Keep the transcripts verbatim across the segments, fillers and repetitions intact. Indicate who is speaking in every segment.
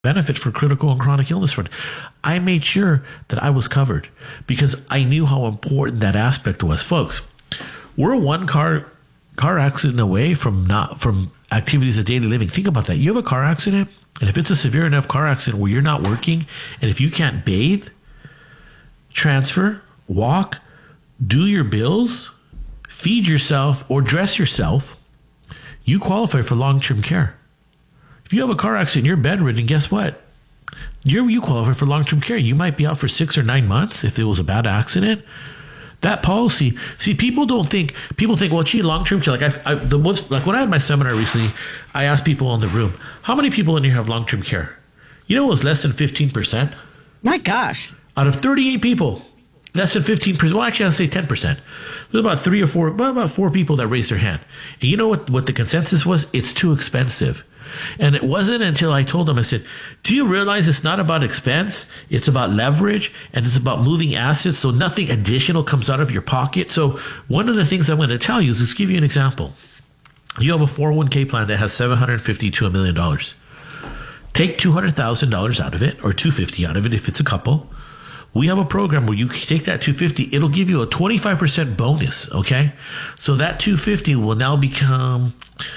Speaker 1: benefit for critical and chronic illness fund. I made sure that I was covered because I knew how important that aspect was. Folks, we're one car car accident away from not from activities of daily living. Think about that. You have a car accident, and if it's a severe enough car accident where you're not working, and if you can't bathe, transfer, walk, do your bills, feed yourself, or dress yourself, you qualify for long-term care. If you have a car accident, you're bedridden, guess what? You're, you qualify for long-term care. You might be out for six or nine months if it was a bad accident. That policy, see, people don't think, people think, well, gee, long-term care. Like, I've, I've, the most, like when I had my seminar recently, I asked people in the room, how many people in here have long-term care? You know, it was less than fifteen percent.
Speaker 2: My gosh.
Speaker 1: Out of thirty-eight people, less than fifteen percent. Well, actually, I'll say ten percent. There's about three or four, about four people that raised their hand. And you know what, what the consensus was? It's too expensive. And it wasn't until I told them, I said, do you realize it's not about expense? It's about leverage, and it's about moving assets so nothing additional comes out of your pocket. So one of the things I'm going to tell you is, let's give you an example. You have a four oh one k plan that has seven hundred fifty thousand to a million dollars. Take two hundred thousand dollars out of it, or two hundred fifty thousand dollars out of it if it's a couple. We have a program where you take that two hundred fifty thousand dollars, it'll give you a twenty-five percent bonus, okay? So that two hundred fifty thousand dollars will now become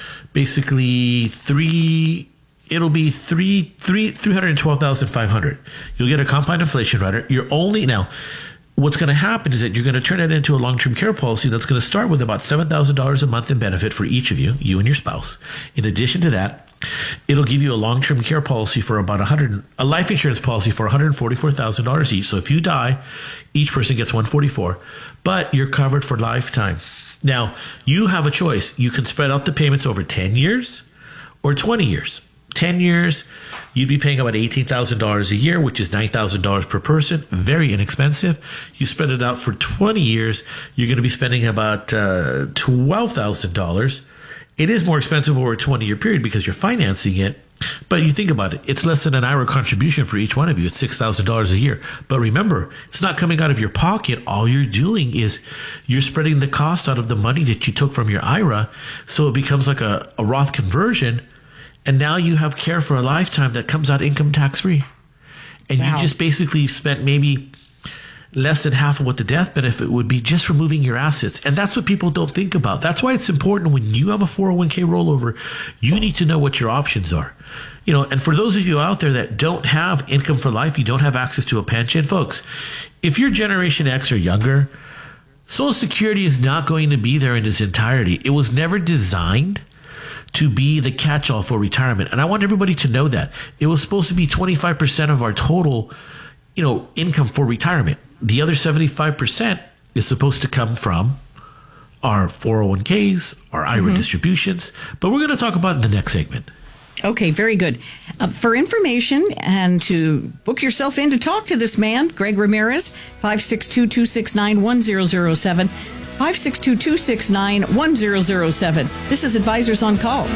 Speaker 1: basically three, it'll be three, three, three hundred twelve thousand five hundred. You'll get a compound inflation rider. You're only, now, what's going to happen is that you're going to turn it into a long-term care policy that's going to start with about seven thousand dollars a month in benefit for each of you, you and your spouse. In addition to that, it'll give you a long-term care policy for about one hundred, a life insurance policy for one hundred forty-four thousand dollars each. So if you die, each person gets one hundred forty-four thousand dollars, but you're covered for lifetime. Now, you have a choice. You can spread out the payments over ten years or twenty years. ten years, you'd be paying about eighteen thousand dollars a year, which is nine thousand dollars per person. Very inexpensive. You spread it out for twenty years, you're going to be spending about uh, twelve thousand dollars. It is more expensive over a twenty-year period because you're financing it. But you think about it, it's less than an I R A contribution for each one of you. It's six thousand dollars a year. But remember, it's not coming out of your pocket. All you're doing is you're spreading the cost out of the money that you took from your I R A. So it becomes like a, a Roth conversion. And now you have care for a lifetime that comes out income tax free. And wow. You just basically spent maybe less than half of what the death benefit would be just for moving your assets. And that's what people don't think about. That's why it's important when you have a four oh one k rollover, you need to know what your options are. You know, and for those of you out there that don't have income for life, you don't have access to a pension, folks, if you're Generation X or younger, Social Security is not going to be there in its entirety. It was never designed to be the catch-all for retirement. And I want everybody to know that. It was supposed to be twenty-five percent of our total, you know, income for retirement. The other seventy-five percent is supposed to come from our four oh one k's, our I R A mm-hmm. distributions. But we're going to talk about it in the next segment.
Speaker 2: Okay, very good. Uh, for information and to book yourself in to talk to this man, Greg Ramirez, five six two, two six nine, one zero zero seven, five six two, two six nine, one zero zero seven. This is Advisors on Call.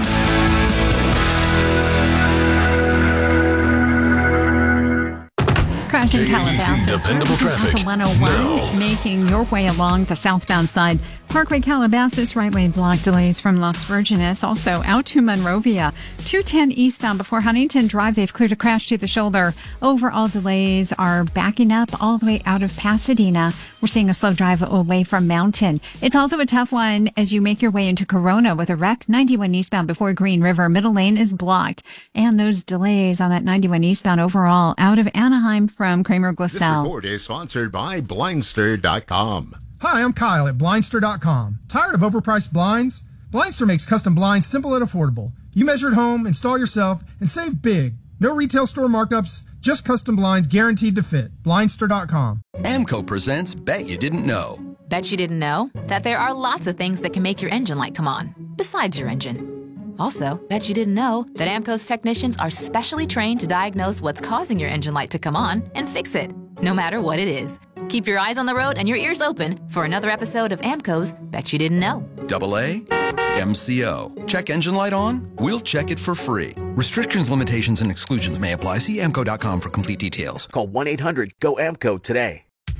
Speaker 3: Crashing Calabasas,
Speaker 4: dependable traffic
Speaker 3: one oh one,
Speaker 4: now.
Speaker 3: Making your way along the southbound side. Parkway Calabasas, right lane block delays from Las Virgenes. Also out to Monrovia. two ten eastbound before Huntington Drive. They've cleared a crash to the shoulder. Overall delays are backing up all the way out of Pasadena. We're seeing a slow drive away from Mountain. It's also a tough one as you make your way into Corona with a wreck. ninety-one eastbound before Green River. Middle lane is blocked. And those delays on that ninety-one eastbound overall out of Anaheim from Kramer Glassell.
Speaker 4: This report is sponsored by Blindster dot com.
Speaker 5: Hi, I'm Kyle at Blindster dot com. Tired of overpriced blinds? Blindster makes custom blinds simple and affordable. You measure at home, install yourself, and save big. No retail store markups, just custom blinds guaranteed to fit. Blindster dot com.
Speaker 6: AMCO presents Bet You Didn't Know.
Speaker 7: Bet you didn't know that there are lots of things that can make your engine light come on, besides your engine. Also, bet you didn't know that AMCO's technicians are specially trained to diagnose what's causing your engine light to come on and fix it, no matter what it is. Keep your eyes on the road and your ears open for another episode of AMCO's Bet You Didn't Know.
Speaker 6: Double A, M C O. Check engine light on? We'll check it for free. Restrictions, limitations, and exclusions may apply. See A M C O dot com for complete details.
Speaker 8: Call one eight hundred, G O A M C O today.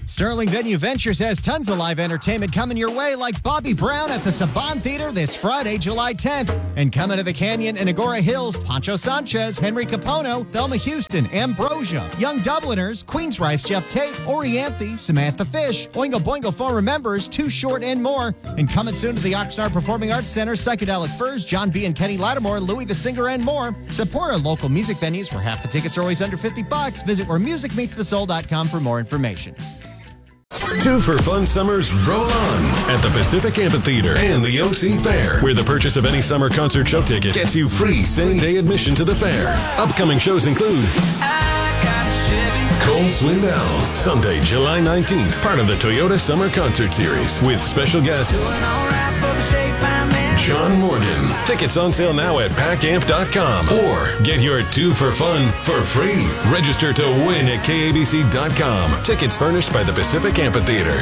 Speaker 8: Sterling Venue Ventures has tons of live entertainment coming your way, like Bobby Brown at the Saban Theater this Friday, July tenth. And coming to the Canyon in Agora Hills, Pancho Sanchez, Henry Capono, Thelma Houston, Ambrosia, Young Dubliners, Queensryche, Jeff Tate, Orianthe, Samantha Fish, Oingo Boingo Former Members, Too Short, and more. And coming soon to the Oxnard Performing Arts Center, Psychedelic Furs, John B. and Kenny Lattimore, Louis the Singer, and more. Support our local music venues where half the tickets are always under fifty bucks. Visit where music meets the soul dot com for more information.
Speaker 9: Two for Fun Summers roll on at the Pacific Amphitheater and the O C Fair, where the purchase of any summer concert show ticket gets you free same-day admission to the fair. Upcoming shows include Cole Swindell, Sunday, July nineteenth, part of the Toyota Summer Concert Series, with special guest John Morgan. Tickets on sale now at pack amp dot com, or get your two for fun for free. Register to win at K A B C dot com. Tickets furnished by the Pacific Amphitheater.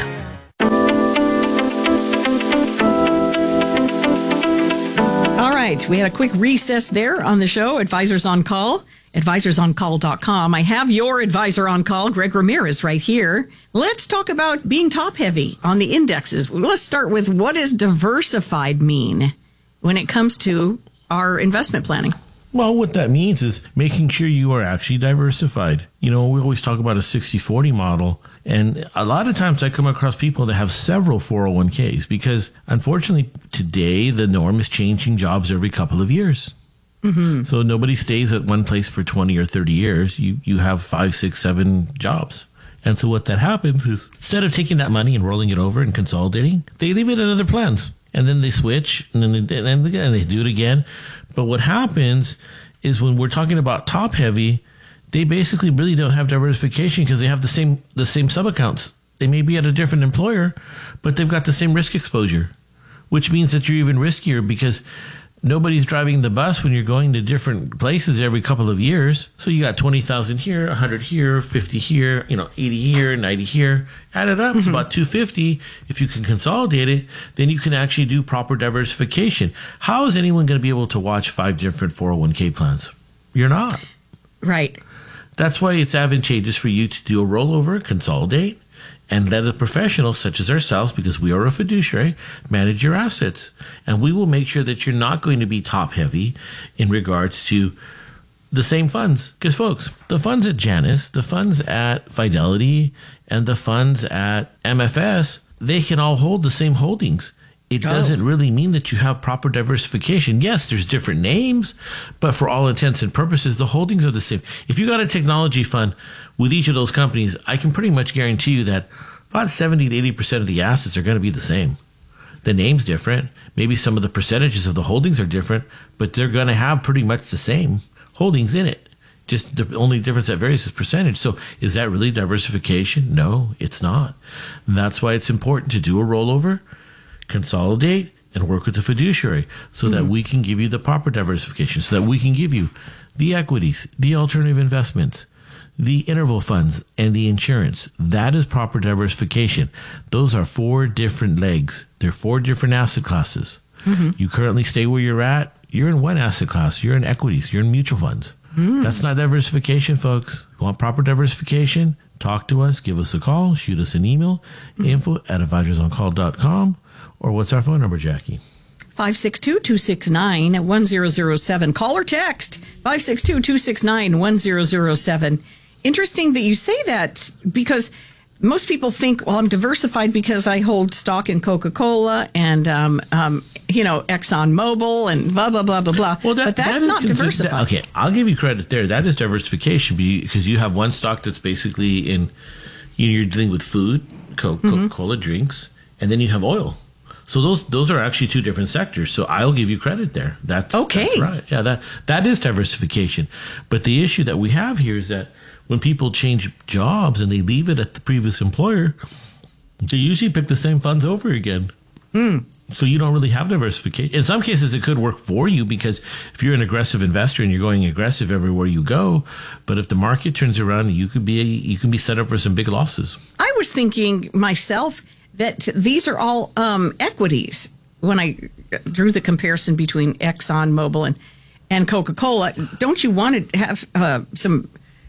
Speaker 2: All right, we had a quick recess there on the show. Advisors on Call, advisors on call dot com. I have your advisor on call, Greg Ramirez, right here. Let's talk about being top heavy on the indexes. Let's start with, what does diversified mean when it comes to our investment planning?
Speaker 1: Well, what that means is making sure you are actually diversified. You know, we always talk about a sixty forty model, and a lot of times I come across people that have several four oh one k's, because unfortunately today the norm is changing jobs every couple of years. Mm-hmm. So nobody stays at one place for twenty or thirty years. You you have five, six, seven jobs. And so what that happens is, instead of taking that money and rolling it over and consolidating, they leave it in other plans. And then they switch, and then they, and then they do it again. But what happens is, when we're talking about top heavy, they basically really don't have diversification, because they have the same the same sub accounts. They may be at a different employer, but they've got the same risk exposure, which means that you're even riskier, because nobody's driving the bus when you're going to different places every couple of years. So you got twenty thousand here, one hundred here, fifty here, you know, eighty here, ninety here. Add it up, mm-hmm. It's about two hundred fifty. If you can consolidate it, then you can actually do proper diversification. How is anyone going to be able to watch five different four oh one k plans? You're not.
Speaker 2: Right.
Speaker 1: That's why it's advantageous for you to do a rollover, consolidate, and let a professional such as ourselves, because we are a fiduciary, manage your assets. And we will make sure that you're not going to be top heavy in regards to the same funds. Because folks, the funds at Janus, the funds at Fidelity, and the funds at M F S, they can all hold the same holdings. It oh. doesn't really mean that you have proper diversification. Yes, there's different names, but for all intents and purposes, the holdings are the same. If you got a technology fund with each of those companies, I can pretty much guarantee you that about seventy to eighty percent of the assets are going to be the same. The name's different. Maybe some of the percentages of the holdings are different, but they're going to have pretty much the same holdings in it. Just the only difference that varies is percentage. So is that really diversification? No, it's not. And that's why it's important to do a rollover, consolidate, and work with the fiduciary, so mm-hmm. that we can give you the proper diversification, so that we can give you the equities, the alternative investments, the interval funds, and the insurance. That is proper diversification. Those are four different legs. They're four different asset classes. Mm-hmm. You currently stay where you're at. You're in one asset class. You're in equities. You're in mutual funds. Mm. That's not diversification, folks. You want proper diversification? Talk to us. Give us a call. Shoot us an email. Mm. Info at advisors on call dot com. Or what's our phone number, Jackie?
Speaker 2: five six two, two six nine, one zero zero seven. Call or text five six two, two six nine, one zero zero seven. Interesting that you say that, because most people think, well, I'm diversified because I hold stock in Coca-Cola and, um, um, you know, ExxonMobil and blah, blah, blah, blah, blah. Well, that, but that's that not consi- diversified.
Speaker 1: That, okay, I'll give you credit there. That is diversification, because you have one stock that's basically in, you know, you're dealing with food, Coke, mm-hmm. Coca-Cola drinks, and then you have oil. So those those are actually two different sectors. So I'll give you credit there. That's
Speaker 2: okay.
Speaker 1: That's right. Yeah, that that is diversification. But the issue that we have here is that when people change jobs and they leave it at the previous employer, they usually pick the same funds over again. Mm. So you don't really have diversification. In some cases, it could work for you, because if you're an aggressive investor and you're going aggressive everywhere you go, but if the market turns around, you could be you can be set up for some big losses.
Speaker 2: I was thinking myself that these are all um, equities when I drew the comparison between ExxonMobil and, and Coca-Cola. Don't you want to have uh, some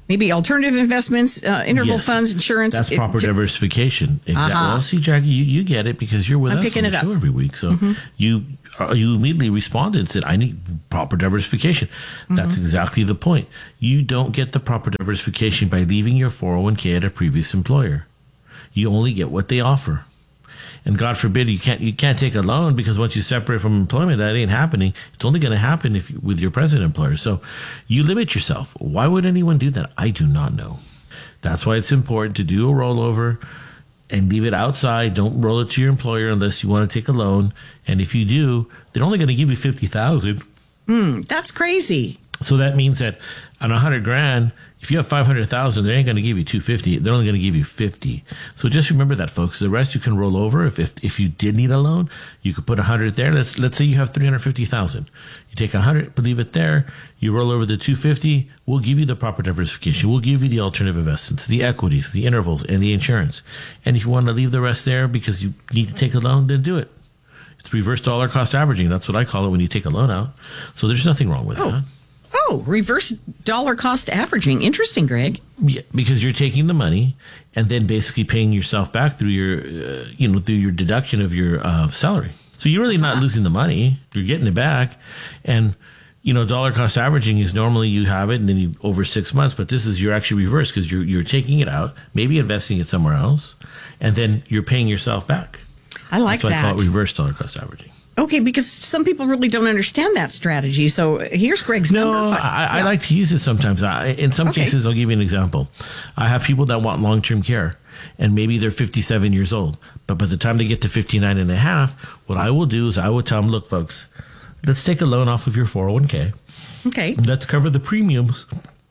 Speaker 2: Maybe alternative investments, uh, interval
Speaker 1: Yes.
Speaker 2: funds, insurance.
Speaker 1: That's
Speaker 2: It-
Speaker 1: proper
Speaker 2: to-
Speaker 1: diversification. Exactly.
Speaker 2: Uh-huh.
Speaker 1: Well, see, Jackie, you, you get it because you're with
Speaker 2: I'm
Speaker 1: us
Speaker 2: picking
Speaker 1: on the
Speaker 2: it up.
Speaker 1: show every week. So you uh, you immediately responded and said, I need proper diversification. That's exactly the point. You don't get the proper diversification by leaving your four oh one k at a previous employer. You only get what they offer. And God forbid you can't you can't take a loan because once you separate from employment, that ain't happening. It's only going to happen if you, with your present employer. So you limit yourself. Why would anyone do that? I do not know. That's why it's important to do a rollover and leave it outside. Don't roll it to your employer unless you want to take a loan. And if you do, they're only going to give you fifty thousand.
Speaker 2: Mm, that's crazy.
Speaker 1: So that means that on a hundred grand, if you have five hundred thousand, they ain't going to give you two fifty. They're only going to give you fifty. So just remember that, folks. The rest you can roll over. If if, if you did need a loan, you could put a hundred there. Let's let's say you have three hundred fifty thousand. You take a hundred, leave it there. You roll over the two fifty. We'll give you the proper diversification. We'll give you the alternative investments, the equities, the intervals, and the insurance. And if you want to leave the rest there because you need to take a loan, then do it. It's reverse dollar cost averaging. That's what I call it when you take a loan out. So there's nothing wrong with
Speaker 2: Oh.
Speaker 1: that.
Speaker 2: Oh, reverse dollar cost averaging. Interesting, Greg.
Speaker 1: Yeah, because you're taking the money and then basically paying yourself back through your, uh, you know, through your deduction of your uh, salary. So you're really not losing the money; you're getting it back. And you know, dollar cost averaging is normally you have it and then you over six months, but this is you're actually reversed because you're you're taking it out, maybe investing it somewhere else, and then you're paying yourself back.
Speaker 2: I like
Speaker 1: That's why
Speaker 2: that.
Speaker 1: I call it reverse dollar cost averaging.
Speaker 2: Okay, because some people really don't understand that strategy. So here's Greg's
Speaker 1: No,
Speaker 2: number. Five.
Speaker 1: I, I
Speaker 2: Yeah.
Speaker 1: like to use it sometimes. I, in some
Speaker 2: Okay.
Speaker 1: cases, I'll give you an example. I have people that want long-term care, and maybe they're fifty-seven years old. But by the time they get to fifty-nine and a half, what I will do is I will tell them, look, folks, let's take a loan off of your four oh one k.
Speaker 2: Okay.
Speaker 1: Let's cover the premiums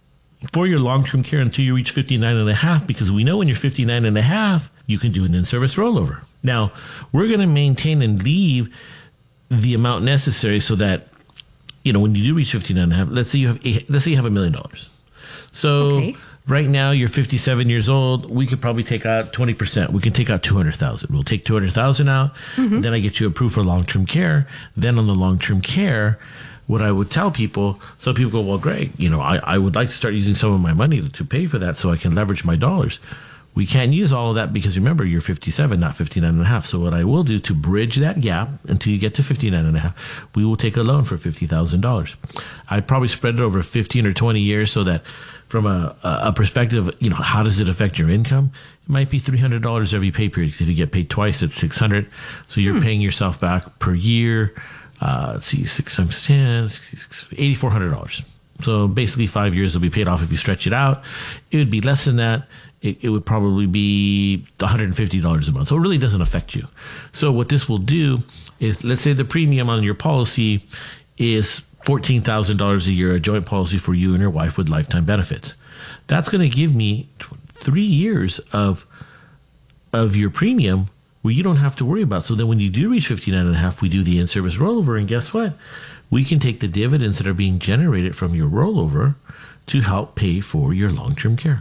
Speaker 1: for your long-term care until you reach fifty-nine and a half, because we know when you're fifty-nine and a half, you can do an in-service rollover. Now, we're going to maintain and leave the amount necessary so that, you know, when you do reach fifty-nine and a half, let's say you have, eight, let's say you have a million dollars. So
Speaker 2: Okay.
Speaker 1: right now you're fifty-seven years old. We could probably take out twenty percent. We can take out two hundred thousand. We'll take two hundred thousand out.
Speaker 2: Mm-hmm.
Speaker 1: Then I get you approved for long-term care. Then on the long-term care, what I would tell people, some people go, well, Greg, you know, I, I would like to start using some of my money to, to pay for that so I can leverage my dollars. We can't use all of that because remember, you're fifty-seven, not fifty-nine and a half. So what I will do to bridge that gap until you get to fifty-nine and a half, we will take a loan for fifty thousand dollars. I'd probably spread it over fifteen or twenty years so that from a, a perspective, you know, how does it affect your income? It might be three hundred dollars every pay period. Because if you get paid twice, it's six hundred dollars. So you're hmm. paying yourself back per year. Uh, let's see, six times ten, eight thousand four hundred dollars. So basically five years will be paid off if you stretch it out. It would be less than that. It, it would probably be one hundred fifty dollars a month. So it really doesn't affect you. So what this will do is, let's say the premium on your policy is fourteen thousand dollars a year, a joint policy for you and your wife with lifetime benefits. That's going to give me three years of of your premium where you don't have to worry about. So then when you do reach fifty-nine and a half, we do the in-service rollover. And guess what? We can take the dividends that are being generated from your rollover to help pay for your long-term care.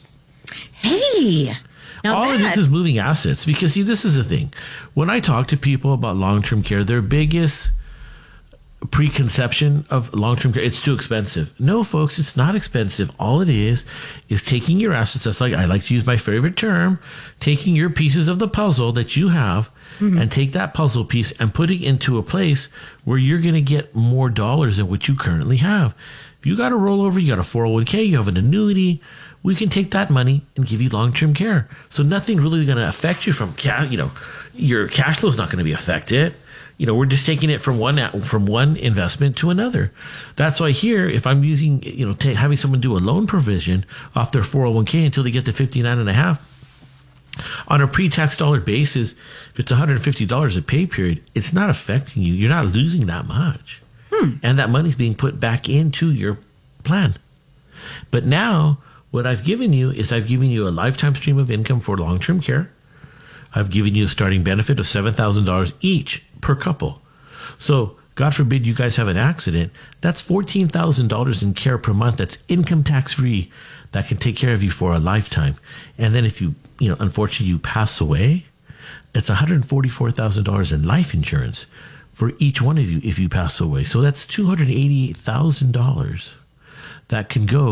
Speaker 2: Hey, now
Speaker 1: all
Speaker 2: that,
Speaker 1: of this is moving assets, because see, this is the thing. When I talk to people about long-term care, their biggest preconception of long-term care, it's too expensive. No, folks, it's not expensive. All it is is taking your assets. That's like, I like to use my favorite term, taking your pieces of the puzzle that you have mm-hmm. and take that puzzle piece and putting it into a place where you're going to get more dollars than what you currently have. If you got a rollover, you got a four oh one k, you have an annuity, we can take that money and give you long-term care. So nothing really going to affect you from, ca- you know, your cash flow is not going to be affected. You know, we're just taking it from one from one investment to another. That's why here, if I'm using, you know, t- having someone do a loan provision off their four oh one k until they get to fifty-nine and a half, on a pre-tax dollar basis, if it's one hundred fifty dollars a pay period, it's not affecting you. You're not losing that much. Hmm. And that money's being put back into your plan. But now, what I've given you is I've given you a lifetime stream of income for long-term care. I've given you a starting benefit of seven thousand dollars each per couple. So, God forbid you guys have an accident, that's fourteen thousand dollars in care per month. That's income tax-free. That can take care of you for a lifetime. And then if you, you know, unfortunately you pass away, it's one hundred forty-four thousand dollars in life insurance for each one of you if you pass away. So that's two hundred eighty thousand dollars that can go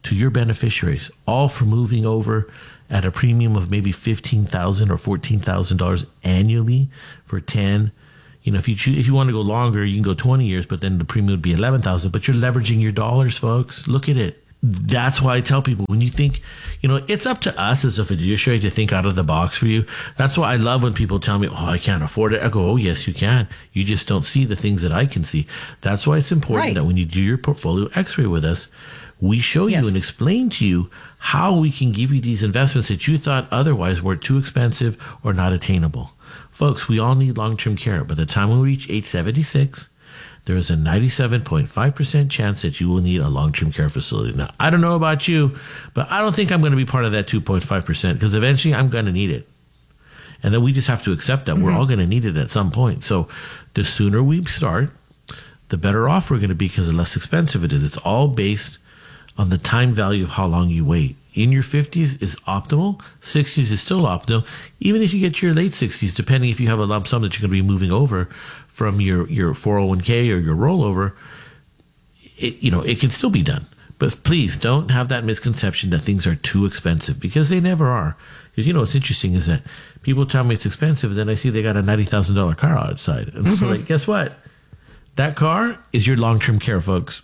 Speaker 1: to your beneficiaries, all for moving over at a premium of maybe fifteen thousand dollars or fourteen thousand dollars annually for ten. You know, if you choose, if you want to go longer, you can go twenty years, but then the premium would be eleven thousand dollars. But you're leveraging your dollars, folks. Look at it. That's why I tell people, when you think, you know, it's up to us as a fiduciary to think out of the box for you. That's why I love when people tell me, oh, I can't afford it. I go, oh, yes, you can. You just don't see the things that I can see. That's why it's important
Speaker 2: right.
Speaker 1: that when you do your portfolio x-ray with us, we show
Speaker 2: yes.
Speaker 1: you and explain to you how we can give you these investments that you thought otherwise were too expensive or not attainable. Folks, we all need long-term care. By the time we reach age seventy-six, there is a ninety-seven point five percent chance that you will need a long-term care facility. Now, I don't know about you, but I don't think I'm going to be part of that two point five percent because eventually I'm going to need it. And then we just have to accept that. Mm-hmm. We're all going to need it at some point. So the sooner we start, the better off we're going to be because the less expensive it is. It's all based on the time value of how long you wait. In your fifties is optimal. sixties is still optimal. Even if you get to your late sixties, depending if you have a lump sum that you're going to be moving over from your, your four oh one k or your rollover, it, you know, it can still be done. But please don't have that misconception that things are too expensive, because they never are. Because, you know, what's interesting is that people tell me it's expensive, and then I see they got a ninety thousand dollars car outside. And mm-hmm. I'm like, guess what? That car is your long-term care, folks.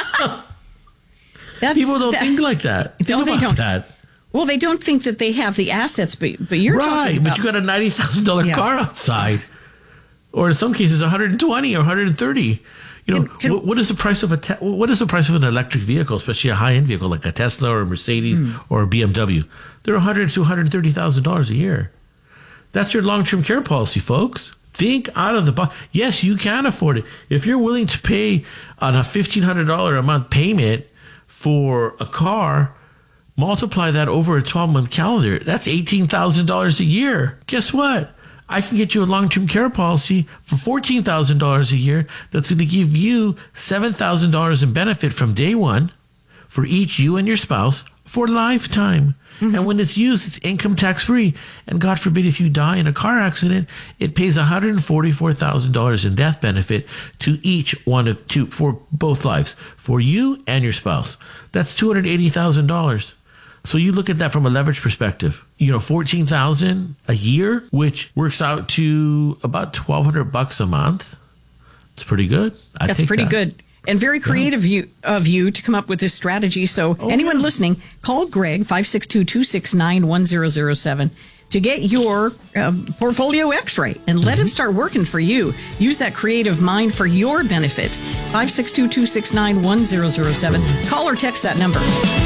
Speaker 2: That's,
Speaker 1: people don't
Speaker 2: that,
Speaker 1: think like that. Think
Speaker 2: no, they
Speaker 1: about
Speaker 2: don't.
Speaker 1: that.
Speaker 2: Well, they don't think that they have the assets, but but you're
Speaker 1: right,
Speaker 2: talking about,
Speaker 1: but you got a ninety thousand dollars yeah. car outside, or in some cases one hundred twenty or one hundred thirty. You know, can, can, what, what is the price of a te- what is the price of an electric vehicle, especially a high end vehicle like a Tesla or a Mercedes hmm. or a B M W? They're one hundred to one hundred thirty thousand dollars a year. That's your long term care policy, folks. Think out of the box. Yes, you can afford it if you're willing to pay on a fifteen hundred dollars a month payment for a car. Multiply that over a twelve-month calendar. That's eighteen thousand dollars a year. Guess what? I can get you a long-term care policy for fourteen thousand dollars a year that's going to give you seven thousand dollars in benefit from day one for each you and your spouse for lifetime. Mm-hmm. And when it's used, it's income tax-free. And God forbid, if you die in a car accident, it pays one hundred forty-four thousand dollars in death benefit to each one of two, for both lives, for you and your spouse. That's two hundred eighty thousand dollars. So you look at that from a leverage perspective, you know, fourteen thousand a year, which works out to about twelve hundred bucks a month. It's pretty good. I'd
Speaker 2: That's pretty
Speaker 1: that.
Speaker 2: good. And very creative yeah. you, of you to come up with this strategy. So oh, anyone yeah. listening, call Greg, five six two, two six nine, one zero zero seven, to get your uh, portfolio x-ray and let mm-hmm. him start working for you. Use that creative mind for your benefit. five six two, two six nine, one zero zero seven. Call or text that number.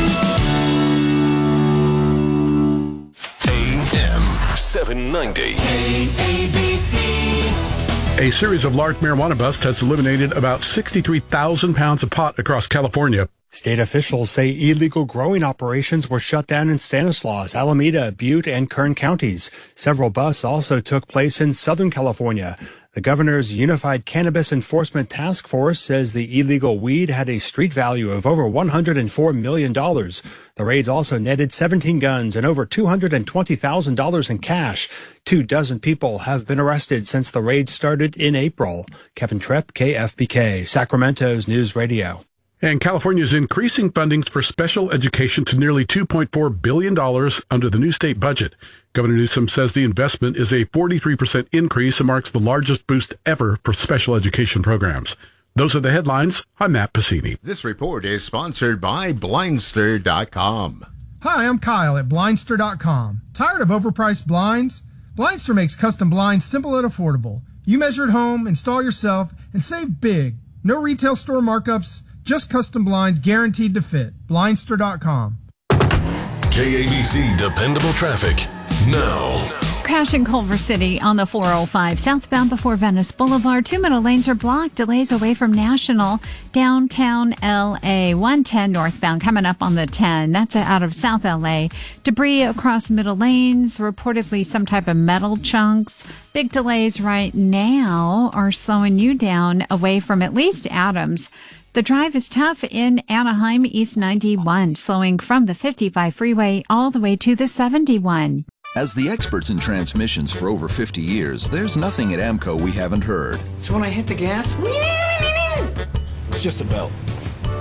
Speaker 9: A M seven ninety.
Speaker 10: A B C.
Speaker 11: A series of large marijuana busts has eliminated about sixty-three thousand pounds of pot across California.
Speaker 12: State officials say illegal growing operations were shut down in Stanislaus, Alameda, Butte, and Kern counties. Several busts also took place in Southern California. The governor's Unified Cannabis Enforcement Task Force says the illegal weed had a street value of over one hundred four million dollars. The raids also netted seventeen guns and over two hundred twenty thousand dollars in cash. Two dozen people have been arrested since the raid started in April. Kevin Tripp, K F B K, Sacramento's News Radio.
Speaker 11: And California is increasing funding for special education to nearly two point four billion dollars under the new state budget. Governor Newsom says the investment is a forty-three percent increase and marks the largest boost ever for special education programs. Those are the headlines. I'm Matt Pacini.
Speaker 4: This report is sponsored by Blindster dot com.
Speaker 5: Hi, I'm Kyle at Blindster dot com. Tired of overpriced blinds? Blindster makes custom blinds simple and affordable. You measure at home, install yourself, and save big. No retail store markups, just custom blinds guaranteed to fit. Blindster dot com.
Speaker 9: K A B C Dependable Traffic now.
Speaker 3: Crash in Culver City on the four oh five southbound before Venice Boulevard. Two middle lanes are blocked. Delays away from National. Downtown L A. one ten northbound coming up on the ten. That's out of South L A. Debris across middle lanes. Reportedly some type of metal chunks. Big delays right now are slowing you down away from at least Adams. The drive is tough in Anaheim East ninety-one, slowing from the fifty-five freeway all the way to the seventy-one.
Speaker 6: As the experts in transmissions for over fifty years, there's nothing at AMCO we haven't heard.
Speaker 10: So when I hit the gas,
Speaker 13: it's just a belt.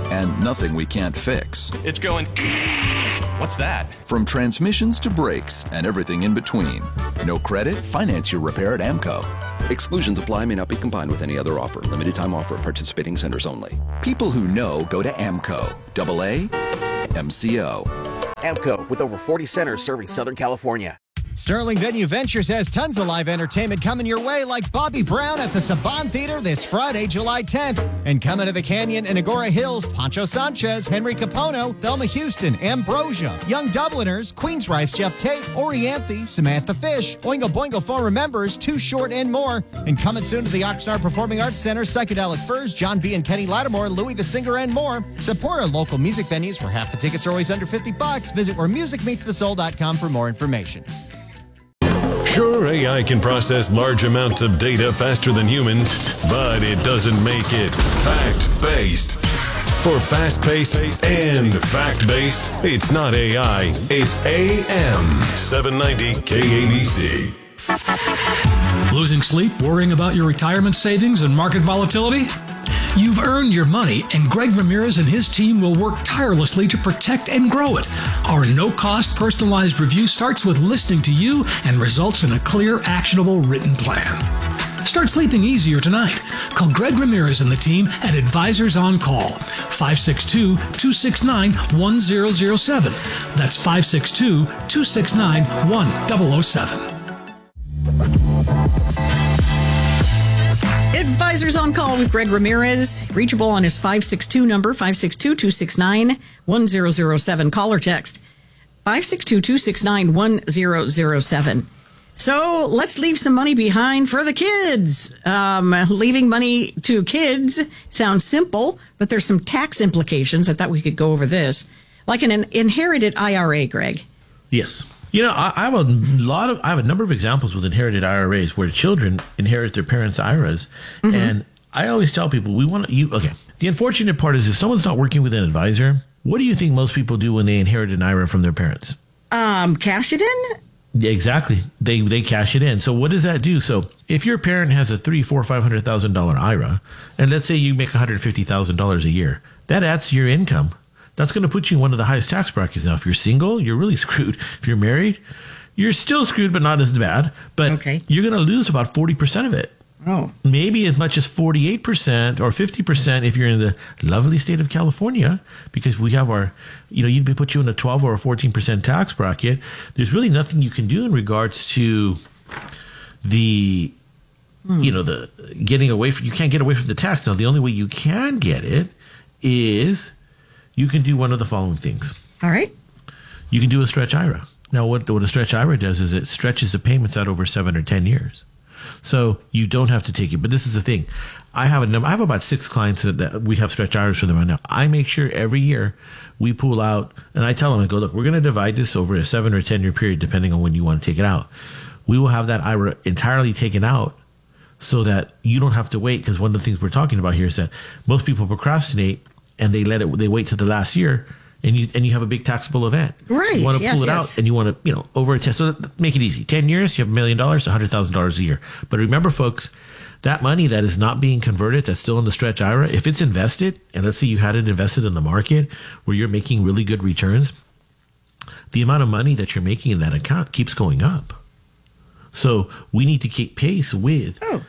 Speaker 6: and nothing we can't fix.
Speaker 13: It's going... What's that?
Speaker 6: From transmissions to brakes and everything in between. No credit? Finance your repair at AMCO.
Speaker 14: Exclusions apply, may not be combined with any other offer. Limited time offer at participating centers only.
Speaker 6: People who know go to AMCO. Double A M C O.
Speaker 15: AMCO, with over forty centers serving Southern California.
Speaker 8: Sterling Venue Ventures has tons of live entertainment coming your way, like Bobby Brown at the Saban Theater this Friday, July tenth. And coming to the Canyon and Agora Hills, Pancho Sanchez, Henry Capono, Thelma Houston, Ambrosia, Young Dubliners, Queensryche, Jeff Tate, Orianthe, Samantha Fish, Oingo Boingo former members, Too Short, and more. And coming soon to the Oxnard Performing Arts Center, Psychedelic Furs, John B. and Kenny Lattimore, Louis the Singer, and more. Support our local music venues where half the tickets are always under fifty bucks. Visit where music meets the soul dot com for more information.
Speaker 9: Sure, A I can process large amounts of data faster than humans, but it doesn't make it fact-based. For fast-paced and fact-based, it's not A I, it's A M seven ninety K A B C.
Speaker 16: Losing sleep worrying about your retirement savings and market volatility? You've earned your money, and Greg Ramirez and his team will work tirelessly to protect and grow it. Our no-cost personalized review starts with listening to you and results in a clear, actionable written plan. Start sleeping easier tonight. Call Greg Ramirez and the team at Advisors on Call, five six two, two six nine, one zero zero seven. That's five six two, two six nine, one zero zero seven.
Speaker 2: Advisors on Call with Greg Ramirez. Reachable on his five six two number, five six two, two six nine, one zero zero seven. Call or text five six two, two six nine, one zero zero seven. So let's leave some money behind for the kids. Um, leaving money to kids sounds simple, but there's some tax implications. I thought we could go over this. Like an inherited I R A, Greg.
Speaker 1: Yes. You know, I, I have a lot of, I have a number of examples with inherited I R As where children inherit their parents' I R As. Mm-hmm. And I always tell people, we want to, you, okay. The unfortunate part is if someone's not working with an advisor, what do you think most people do when they inherit an I R A from their parents?
Speaker 2: Um, cash it in?
Speaker 1: Yeah, exactly. They, they cash it in. So what does that do? So if your parent has a three, four, five hundred thousand dollar I R A, and let's say you make one hundred fifty thousand dollars a year, that adds to your income. That's going to put you in one of the highest tax brackets. Now, if you're single, you're really screwed. If you're married, you're still screwed, but not as bad. But okay. You're going to lose about forty percent of it.
Speaker 2: Oh.
Speaker 1: Maybe as much as forty-eight percent or fifty percent if you're in the lovely state of California, because we have our, you know, you'd put you in a twelve or a fourteen percent tax bracket. There's really nothing you can do in regards to the, hmm. you know, the getting away from, you can't get away from the tax. Now, the only way you can get it is you can do one of the following things.
Speaker 2: All right.
Speaker 1: You can do a stretch I R A. Now, what, what a stretch I R A does is it stretches the payments out over seven or ten years. So you don't have to take it. But this is the thing. I have a number, I have about six clients that, that we have stretch I R As for them right now. I make sure every year we pull out, and I tell them, I go, look, we're going to divide this over a seven or ten year period, depending on when you want to take it out. We will have that I R A entirely taken out so that you don't have to wait. Because one of the things we're talking about here is that most people procrastinate and they let it, they wait till the last year, and you and you have a big taxable event.
Speaker 2: Right.
Speaker 1: You want to
Speaker 2: yes,
Speaker 1: pull it
Speaker 2: yes.
Speaker 1: out, and you want to, you know, over a ten. So make it easy. Ten years, you have a million dollars, a hundred thousand dollars a year. But remember, folks, that money that is not being converted, that's still in the stretch I R A, if it's invested, and let's say you had it invested in the market where you're making really good returns, the amount of money that you're making in that account keeps going up. So we need to keep pace with
Speaker 2: oh.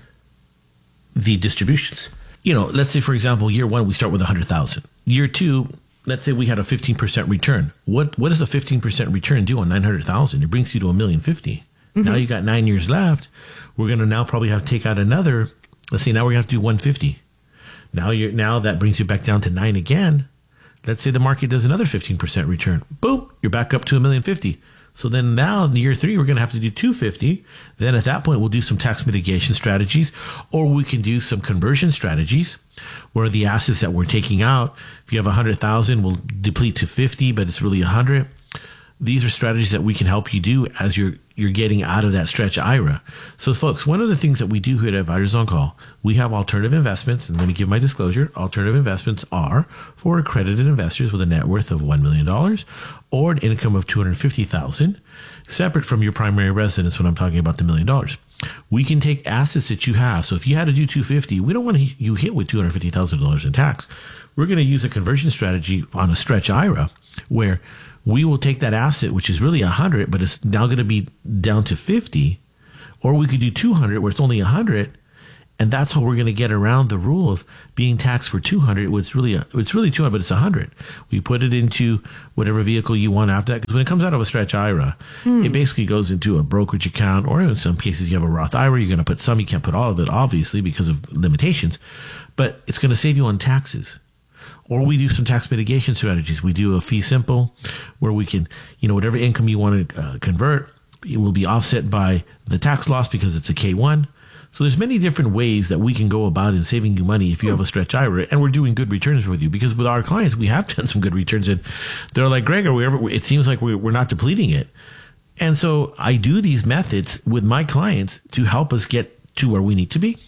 Speaker 1: the distributions. You know, let's say, for example, year one, we start with one hundred thousand. Year two, let's say we had a fifteen percent return. What what does a fifteen percent return do on nine hundred thousand? It brings you to a million fifty. Mm-hmm. Now you got nine years left. We're going to now probably have to take out another. Let's say now we're going to have to do one hundred fifty. Now you're now that brings you back down to nine again. Let's say the market does another fifteen percent return. Boom, you're back up to a million fifty. So then now in year three, we're going to have to do two hundred fifty. Then at that point, we'll do some tax mitigation strategies, or we can do some conversion strategies where the assets that we're taking out, if you have one hundred thousand, will deplete to fifty, but it's really one hundred. These are strategies that we can help you do as you're you're getting out of that stretch I R A. So folks, one of the things that we do here at Advisors on Call, we have alternative investments, and let me give my disclosure. Alternative investments are for accredited investors with a net worth of one million dollars or an income of two hundred fifty thousand dollars, separate from your primary residence when I'm talking about the million dollars. we can take assets that you have. So if you had to do two hundred fifty, we don't want you hit with two hundred fifty thousand dollars in tax. We're going to use a conversion strategy on a stretch I R A where we will take that asset, which is really one hundred, but it's now going to be down to fifty. Or we could do two hundred where it's only one hundred. And that's how we're going to get around the rule of being taxed for two hundred. It's really, a, it's really two hundred, but it's one hundred. We put it into whatever vehicle you want after that. Because when it comes out of a stretch I R A, mm. it basically goes into a brokerage account, or in some cases you have a Roth I R A. You're going to put some, you can't put all of it, obviously, because of limitations. But it's going to save you on taxes. Or we do some tax mitigation strategies. We do a fee simple where we can, you know, whatever income you want to uh, convert, it will be offset by the tax loss because it's a K one. So there's many different ways that we can go about in saving you money if you have a stretch I R A, and we're doing good returns with you, because with our clients, we have done some good returns, and they're like, Greg, are we ever, it seems like we're not depleting it. And so I do these methods with my clients to help us get to where we need to be.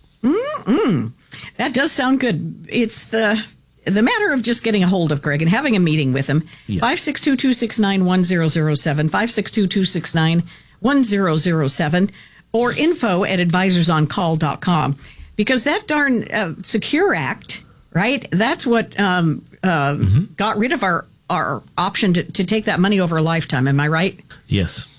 Speaker 2: Mm-mm. That does sound good. It's the the matter of just getting a hold of Greg and having a meeting with him. Yes. five six two, two six nine, one zero zero seven, five six two, two six nine, one zero zero seven. Or info at advisors on call dot com, because that darn uh, Secure Act, right? That's what um, uh, mm-hmm. got rid of our, our option to, to take that money over a lifetime. Am I right?
Speaker 1: Yes.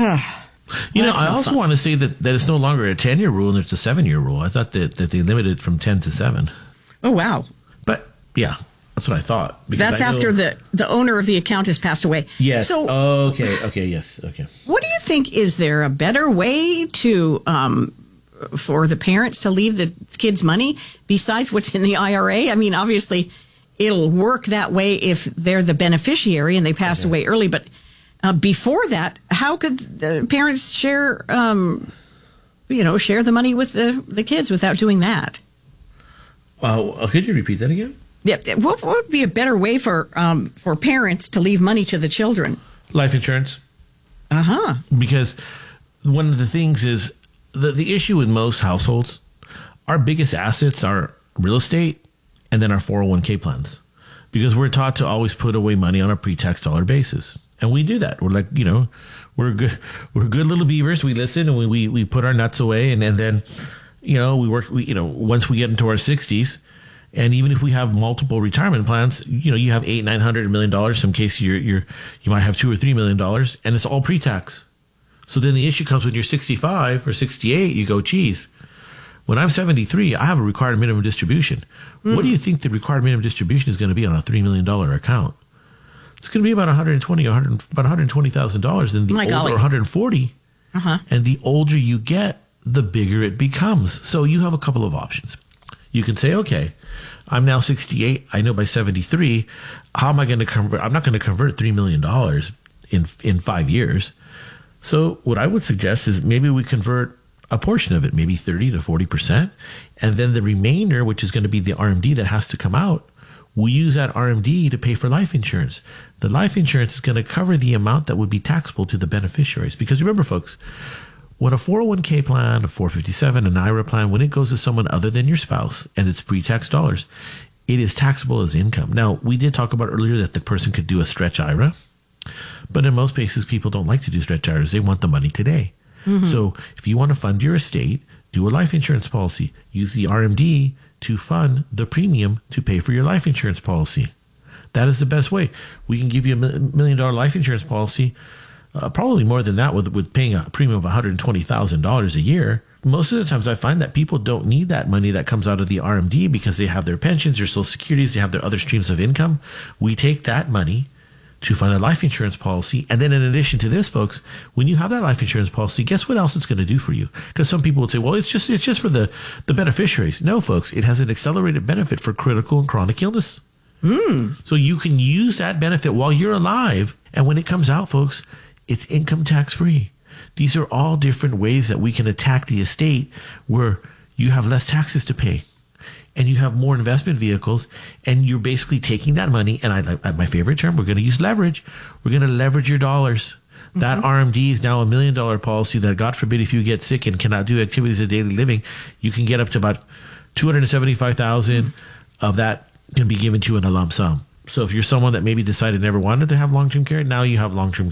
Speaker 1: You know, I also fun. want to say that, that it's no longer a ten-year rule and it's a seven-year rule. I thought that, that they limited from ten to seven.
Speaker 2: Oh, wow.
Speaker 1: But, yeah, that's what I thought.
Speaker 2: That's I after the, the owner of the account has passed away.
Speaker 1: Yes.
Speaker 2: So,
Speaker 1: okay, okay, yes, okay.
Speaker 2: What do you think? Is there a better way to um, for the parents to leave the kids' money besides what's in the I R A? I mean, obviously, it'll work that way if they're the beneficiary and they pass okay. away early. But uh, before that, how could the parents share, um, you know, share the money with the, the kids without doing that?
Speaker 1: Uh, could you repeat that again?
Speaker 2: Yeah, what would be a better way for um, for parents to leave money to the children?
Speaker 1: Life insurance.
Speaker 2: Uh huh.
Speaker 1: Because one of the things is the the issue with most households, our biggest assets are real estate and then our four oh one k plans, because we're taught to always put away money on a pre-tax dollar basis, and we do that. We're like, you know, we're good, we're good little beavers. We listen and we we, we put our nuts away, and, and then, you know, we work. We, you know, once we get into our sixties. And even if we have multiple retirement plans, you know, you have eight, nine hundred, a million dollars. Some cases you're, you're, you might have two or three million dollars, and it's all pre-tax. So then the issue comes when you're sixty-five or sixty-eight, you go, geez, when I'm seventy-three, I have a required minimum distribution. Mm. What do you think the required minimum distribution is going to be on a three million dollars account? It's going to be about one hundred twenty, one hundred, about one hundred twenty thousand dollars. And the
Speaker 2: My
Speaker 1: older,
Speaker 2: golly.
Speaker 1: one hundred forty.
Speaker 2: Uh-huh.
Speaker 1: And the older you get, the bigger it becomes. So you have a couple of options. You can say, okay, I'm now sixty-eight. I know by seventy-three, how am I going to convert? I'm not going to convert three million dollars in in five years. So what I would suggest is maybe we convert a portion of it, maybe thirty to forty percent. And then the remainder, which is going to be the R M D that has to come out, we use that R M D to pay for life insurance. The life insurance is going to cover the amount that would be taxable to the beneficiaries. Because remember, folks, when a four oh one k plan, a four fifty-seven, an I R A plan, when it goes to someone other than your spouse and it's pre-tax dollars, it is taxable as income. Now, we did talk about earlier that the person could do a stretch I R A, but in most cases, people don't like to do stretch I R As. They want the money today. Mm-hmm. So if you want to fund your estate, do a life insurance policy. Use the R M D to fund the premium to pay for your life insurance policy. That is the best way. We can give you a million dollar life insurance policy. Uh, probably more than that with, with paying a premium of one hundred twenty thousand dollars a year. Most of the times I find that people don't need that money that comes out of the R M D because they have their pensions, their social securities, they have their other streams of income. We take that money to fund a life insurance policy. And then in addition to this, folks, when you have that life insurance policy, guess what else it's going to do for you? Because some people would say, well, it's just it's just for the, the beneficiaries. No, folks, it has an accelerated benefit for critical and chronic illness.
Speaker 2: Mm.
Speaker 1: So you can use that benefit while you're alive. And when it comes out, folks, it's income tax free. These are all different ways that we can attack the estate where you have less taxes to pay and you have more investment vehicles, and you're basically taking that money. And I like my favorite term, we're going to use leverage. We're going to leverage your dollars. Mm-hmm. That R M D is now a million dollar policy that, God forbid, if you get sick and cannot do activities of daily living, you can get up to about two hundred seventy-five thousand dollars of that can be given to you in a lump sum. So if you're someone that maybe decided never wanted to have long-term care, now you have long-term care.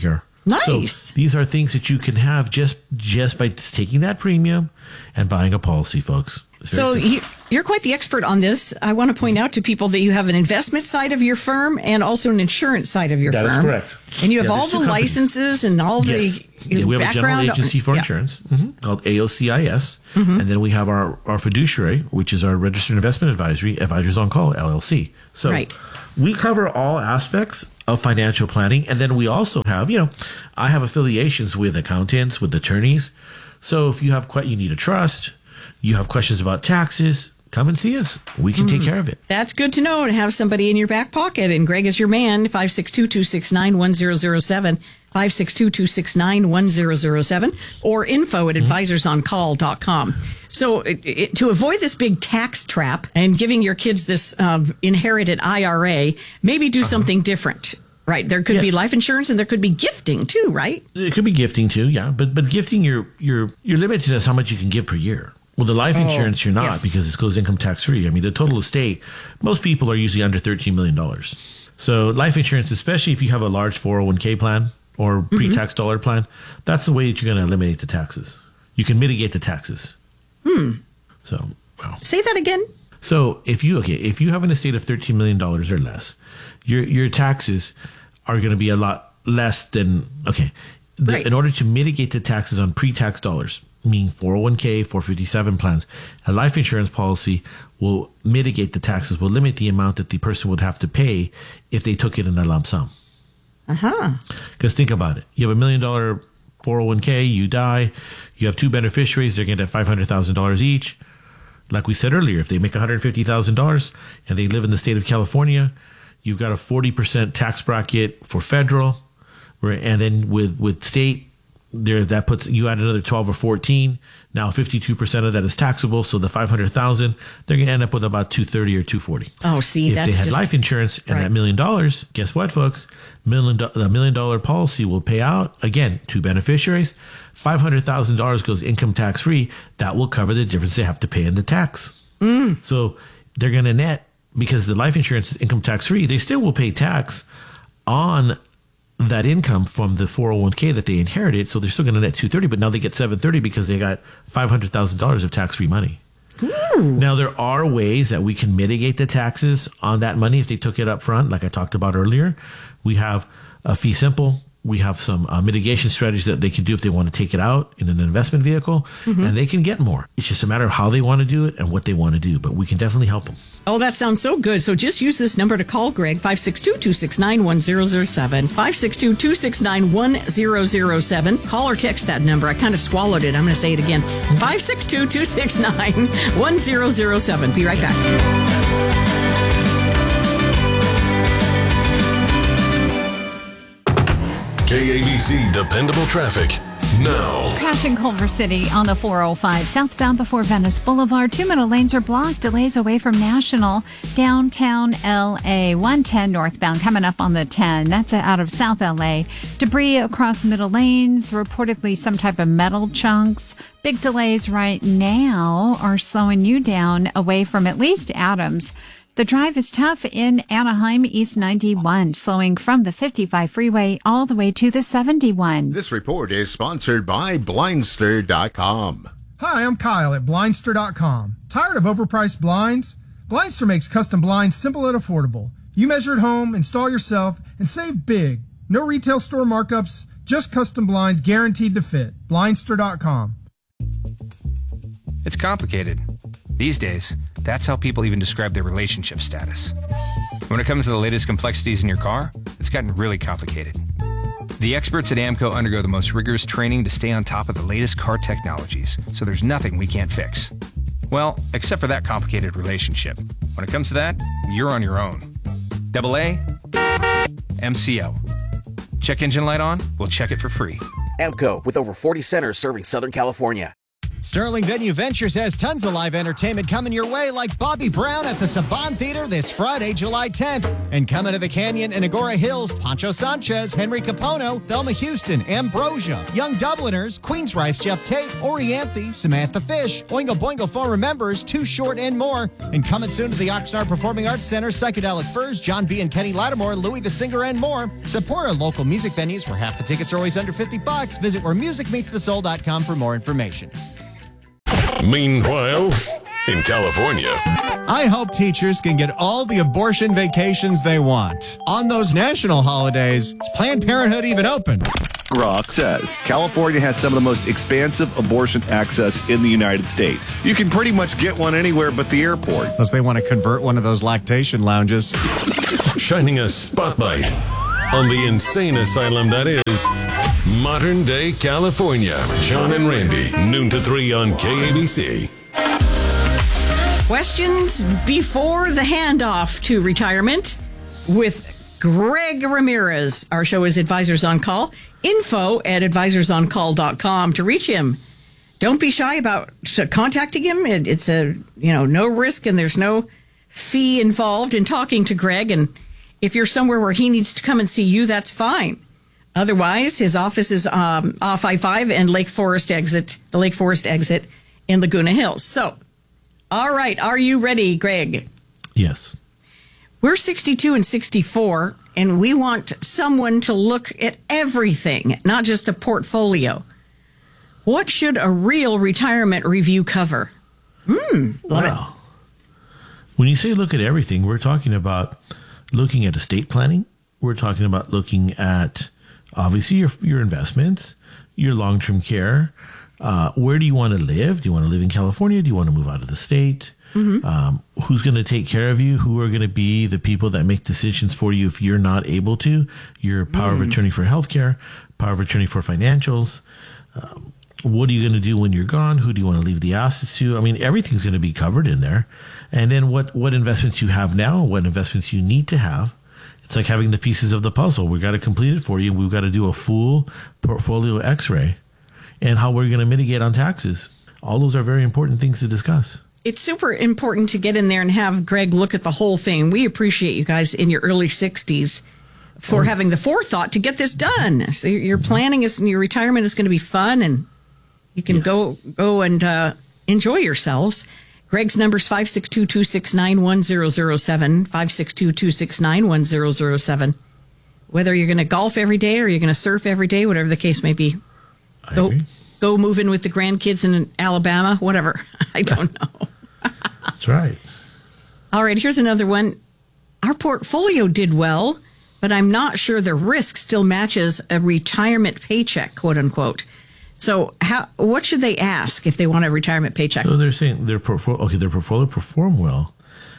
Speaker 2: Nice.
Speaker 1: So these are things that you can have just just by just taking that premium and buying a policy, folks.
Speaker 2: So you, you're quite the expert on this. I want to point out to people that you have an investment side of your firm and also an insurance side of your
Speaker 1: that
Speaker 2: firm.
Speaker 1: That is correct.
Speaker 2: And you have
Speaker 1: yeah,
Speaker 2: all the licenses and all
Speaker 1: yes.
Speaker 2: the
Speaker 1: yeah, we have
Speaker 2: background.
Speaker 1: a general agency for
Speaker 2: yeah.
Speaker 1: insurance mm-hmm, called A O C I S. Mm-hmm. And then we have our, our fiduciary, which is our registered investment advisory, Advisors on Call, L L C. So
Speaker 2: right.
Speaker 1: we cover all aspects of financial planning. And then we also have, you know, I have affiliations with accountants, with attorneys. So if you have quite, you need a trust, you have questions about taxes, come and see us. We can mm. take care of it.
Speaker 2: That's good to know, to have somebody in your back pocket. And Greg is your man, five six two, two six nine, one zero zero seven, five six two, two six nine, one zero zero seven, or info at mm-hmm. advisors on call dot com. So it, it, to avoid this big tax trap and giving your kids this um, inherited I R A, maybe do uh-huh. something different. Right. There could yes. be life insurance and there could be gifting too, right?
Speaker 1: It could be gifting too, yeah. But but gifting, you're, you're, you're limited as how much you can give per year. Well, the life insurance, oh, you're not yes. because it goes income tax free. I mean, the total estate, most people are usually under thirteen million dollars. So life insurance, especially if you have a large four oh one k plan or pre-tax mm-hmm. dollar plan, that's the way that you're going to eliminate the taxes. You can mitigate the taxes.
Speaker 2: Hmm.
Speaker 1: So, well.
Speaker 2: Say that again.
Speaker 1: So if you, okay, if you have an estate of thirteen million dollars or less, your, your taxes are going to be a lot less than, okay, the,
Speaker 2: right.
Speaker 1: in order to mitigate the taxes on pre-tax dollars, meaning four oh one k, four fifty-seven plans, a life insurance policy will mitigate the taxes, will limit the amount that the person would have to pay if they took it in a lump sum.
Speaker 2: Uh-huh.
Speaker 1: Because think about it. You have a million dollar four oh one k, you die, you have two beneficiaries, they're going to get five hundred thousand dollars each. Like we said earlier, if they make one hundred fifty thousand dollars and they live in the state of California, you've got a forty percent tax bracket for federal, and then with, with state, there that puts you add another twelve or fourteen. Now fifty-two percent of that is taxable, so the five hundred thousand, they're going to end up with about two thirty or two forty.
Speaker 2: Oh, see,
Speaker 1: if
Speaker 2: that's
Speaker 1: they had
Speaker 2: just,
Speaker 1: life insurance and
Speaker 2: right.
Speaker 1: that million dollars, guess what, folks? Million do- the million dollar policy will pay out again two beneficiaries. five hundred thousand dollars goes income tax free. That will cover the difference they have to pay in the tax.
Speaker 2: Mm.
Speaker 1: So they're going to net, because the life insurance is income tax free. They still will pay tax on that income from the four oh one k that they inherited, so they're still going to net two thirty, but now they get seven thirty because they got five hundred thousand dollars of tax-free money.
Speaker 2: Ooh.
Speaker 1: Now, there are ways that we can mitigate the taxes on that money if they took it up front, like I talked about earlier. We have a fee simple. We have some uh, mitigation strategies that they can do if they want to take it out in an investment vehicle, mm-hmm. and they can get more. It's just a matter of how they want to do it and what they want to do, but we can definitely help them.
Speaker 2: Oh, that sounds so good. So just use this number to call Greg, five six two, two six nine, one zero zero seven, five six two, two six nine, one zero zero seven. Call or text that number. I kind of swallowed it. I'm going to say it again. five six two, two six nine, one zero zero seven. Be right back.
Speaker 9: K A B C Dependable Traffic. Now.
Speaker 3: Crash in Culver City on the four oh five. Southbound before Venice Boulevard. Two middle lanes are blocked. Delays away from National. Downtown L A. one ten northbound coming up on the ten. That's out of South L A. Debris across middle lanes. Reportedly some type of metal chunks. Big delays right now are slowing you down away from at least Adams. The drive is tough in Anaheim, East ninety-one, slowing from the fifty-five freeway all the way to the seventy-one.
Speaker 4: This report is sponsored by Blindster dot com.
Speaker 5: Hi, I'm Kyle at Blindster dot com. Tired of overpriced blinds? Blindster makes custom blinds simple and affordable. You measure at home, install yourself, and save big. No retail store markups, just custom blinds guaranteed to fit. Blindster dot com.
Speaker 13: It's complicated. These days, that's how people even describe their relationship status. When it comes to the latest complexities in your car, it's gotten really complicated. The experts at AAMCO undergo the most rigorous training to stay on top of the latest car technologies, so there's nothing we can't fix. Well, except for that complicated relationship. When it comes to that, you're on your own. Double A, M C O. Check engine light on? We'll check it for free.
Speaker 15: AAMCO, with over forty centers serving Southern California.
Speaker 8: Sterling Venue Ventures has tons of live entertainment coming your way, like Bobby Brown at the Saban Theater this Friday, July tenth. And coming to the Canyon and Agora Hills, Pancho Sanchez, Henry Capono, Thelma Houston, Ambrosia, Young Dubliners, Queensryche, Jeff Tate, Orianthe, Samantha Fish, Oingo Boingo Former Members, Too Short, and more. And coming soon to the Oxnard Performing Arts Center, Psychedelic Furs, John B. and Kenny Lattimore, Louis the Singer, and more. Support our local music venues where half the tickets are always under fifty bucks. Visit where music meets the soul dot com for more information.
Speaker 9: Meanwhile, in California,
Speaker 8: I hope teachers can get all the abortion vacations they want. On those national holidays, is Planned Parenthood even open?
Speaker 17: Rock says California has some of the most expansive abortion access in the United States. You can pretty much get one anywhere but the airport.
Speaker 8: Unless they want to convert one of those lactation lounges.
Speaker 9: Shining a spotlight on the insane asylum that is modern day California. Sean and Randy, noon to three on K A B C.
Speaker 2: Questions before the handoff to retirement with Greg Ramirez. Our show is Advisors on Call. Info at advisors on call dot com to reach him. Don't be shy about contacting him. It, it's a, you know, no risk and there's no fee involved in talking to Greg. And if you're somewhere where he needs to come and see you, that's fine. Otherwise, his office is um, off I five and Lake Forest exit, the Lake Forest exit in Laguna Hills. So, all right, are you ready, Greg?
Speaker 1: Yes.
Speaker 2: We're sixty-two and sixty-four, and we want someone to look at everything, not just a portfolio. What should a real retirement review cover? Hmm, love
Speaker 1: wow. it. When you say look at everything, we're talking about looking at estate planning. We're talking about looking at, obviously, your your investments, your long-term care. Uh, where do you want to live? Do you want to live in California? Do you want to move out of the state? Mm-hmm. Um, who's going to take care of you? Who are going to be the people that make decisions for you if you're not able to? Your power mm-hmm. of attorney for healthcare, power of attorney for financials. Um, what are you going to do when you're gone? Who do you want to leave the assets to? I mean, everything's going to be covered in there. And then what, what investments you have now, what investments you need to have. It's like having the pieces of the puzzle. We've got to complete it for you. We've got to do a full portfolio x-ray and how we're going to mitigate on taxes. All those are very important things to discuss.
Speaker 2: It's super important to get in there and have Greg look at the whole thing. We appreciate you guys in your early sixties for oh. having the forethought to get this done. So your planning is, your retirement is going to be fun, and you can yes. go go and uh, enjoy yourselves. Greg's number is five six two, two six nine, one zero zero seven, five six two, two six nine, one zero zero seven. Whether you're going to golf every day or you're going to surf every day, whatever the case may be.
Speaker 1: I
Speaker 2: go,
Speaker 1: agree.
Speaker 2: go move in with the grandkids in Alabama, whatever. I don't know.
Speaker 1: That's right.
Speaker 2: All right, here's another one. Our portfolio did well, but I'm not sure the risk still matches a retirement paycheck, quote unquote. So how, what should they ask if they want a retirement paycheck?
Speaker 1: So they're saying their portfolio, okay, their portfolio performed well,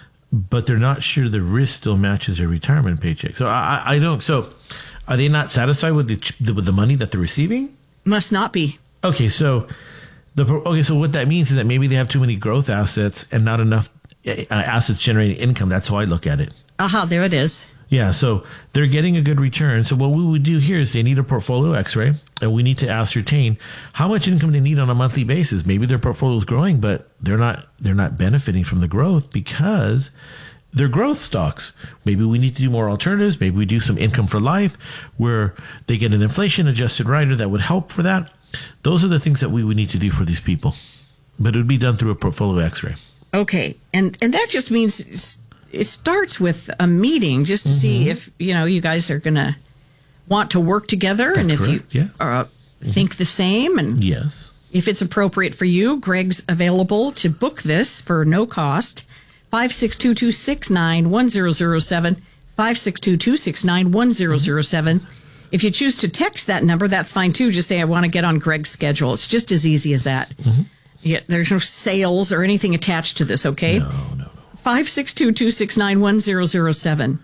Speaker 1: but they're not sure the risk still matches their retirement paycheck. So I, I don't, so are they not satisfied with the, with the money that they're receiving?
Speaker 2: Must not be.
Speaker 1: Okay, so the okay, so what that means is that maybe they have too many growth assets and not enough uh, assets generating income. That's how I look at it.
Speaker 2: Aha, uh-huh, there it is.
Speaker 1: Yeah, so they're getting a good return. So what we would do here is they need a portfolio x-ray, and we need to ascertain how much income they need on a monthly basis. Maybe their portfolio is growing, but they're not they're not benefiting from the growth because they're growth stocks. Maybe we need to do more alternatives. Maybe we do some income for life where they get an inflation-adjusted rider that would help for that. Those are the things that we would need to do for these people. But it would be done through a portfolio x-ray.
Speaker 2: Okay, and and that just means it starts with a meeting just to mm-hmm. see if, you know, you guys are going to want to work together.
Speaker 1: That's
Speaker 2: and if
Speaker 1: correct.
Speaker 2: you
Speaker 1: yeah.
Speaker 2: uh, mm-hmm. think the same. And
Speaker 1: yes.
Speaker 2: if it's appropriate for you, Greg's available to book this for no cost. five six two, two six nine, one zero zero seven, five six two, two six nine, one zero zero seven. If you choose to text that number, that's fine too. Just say, I want to get on Greg's schedule. It's just as easy as that. Mm-hmm. Yeah, there's no sales or anything attached to this, okay?
Speaker 1: No, no.
Speaker 2: five six two, two six nine, one zero zero seven.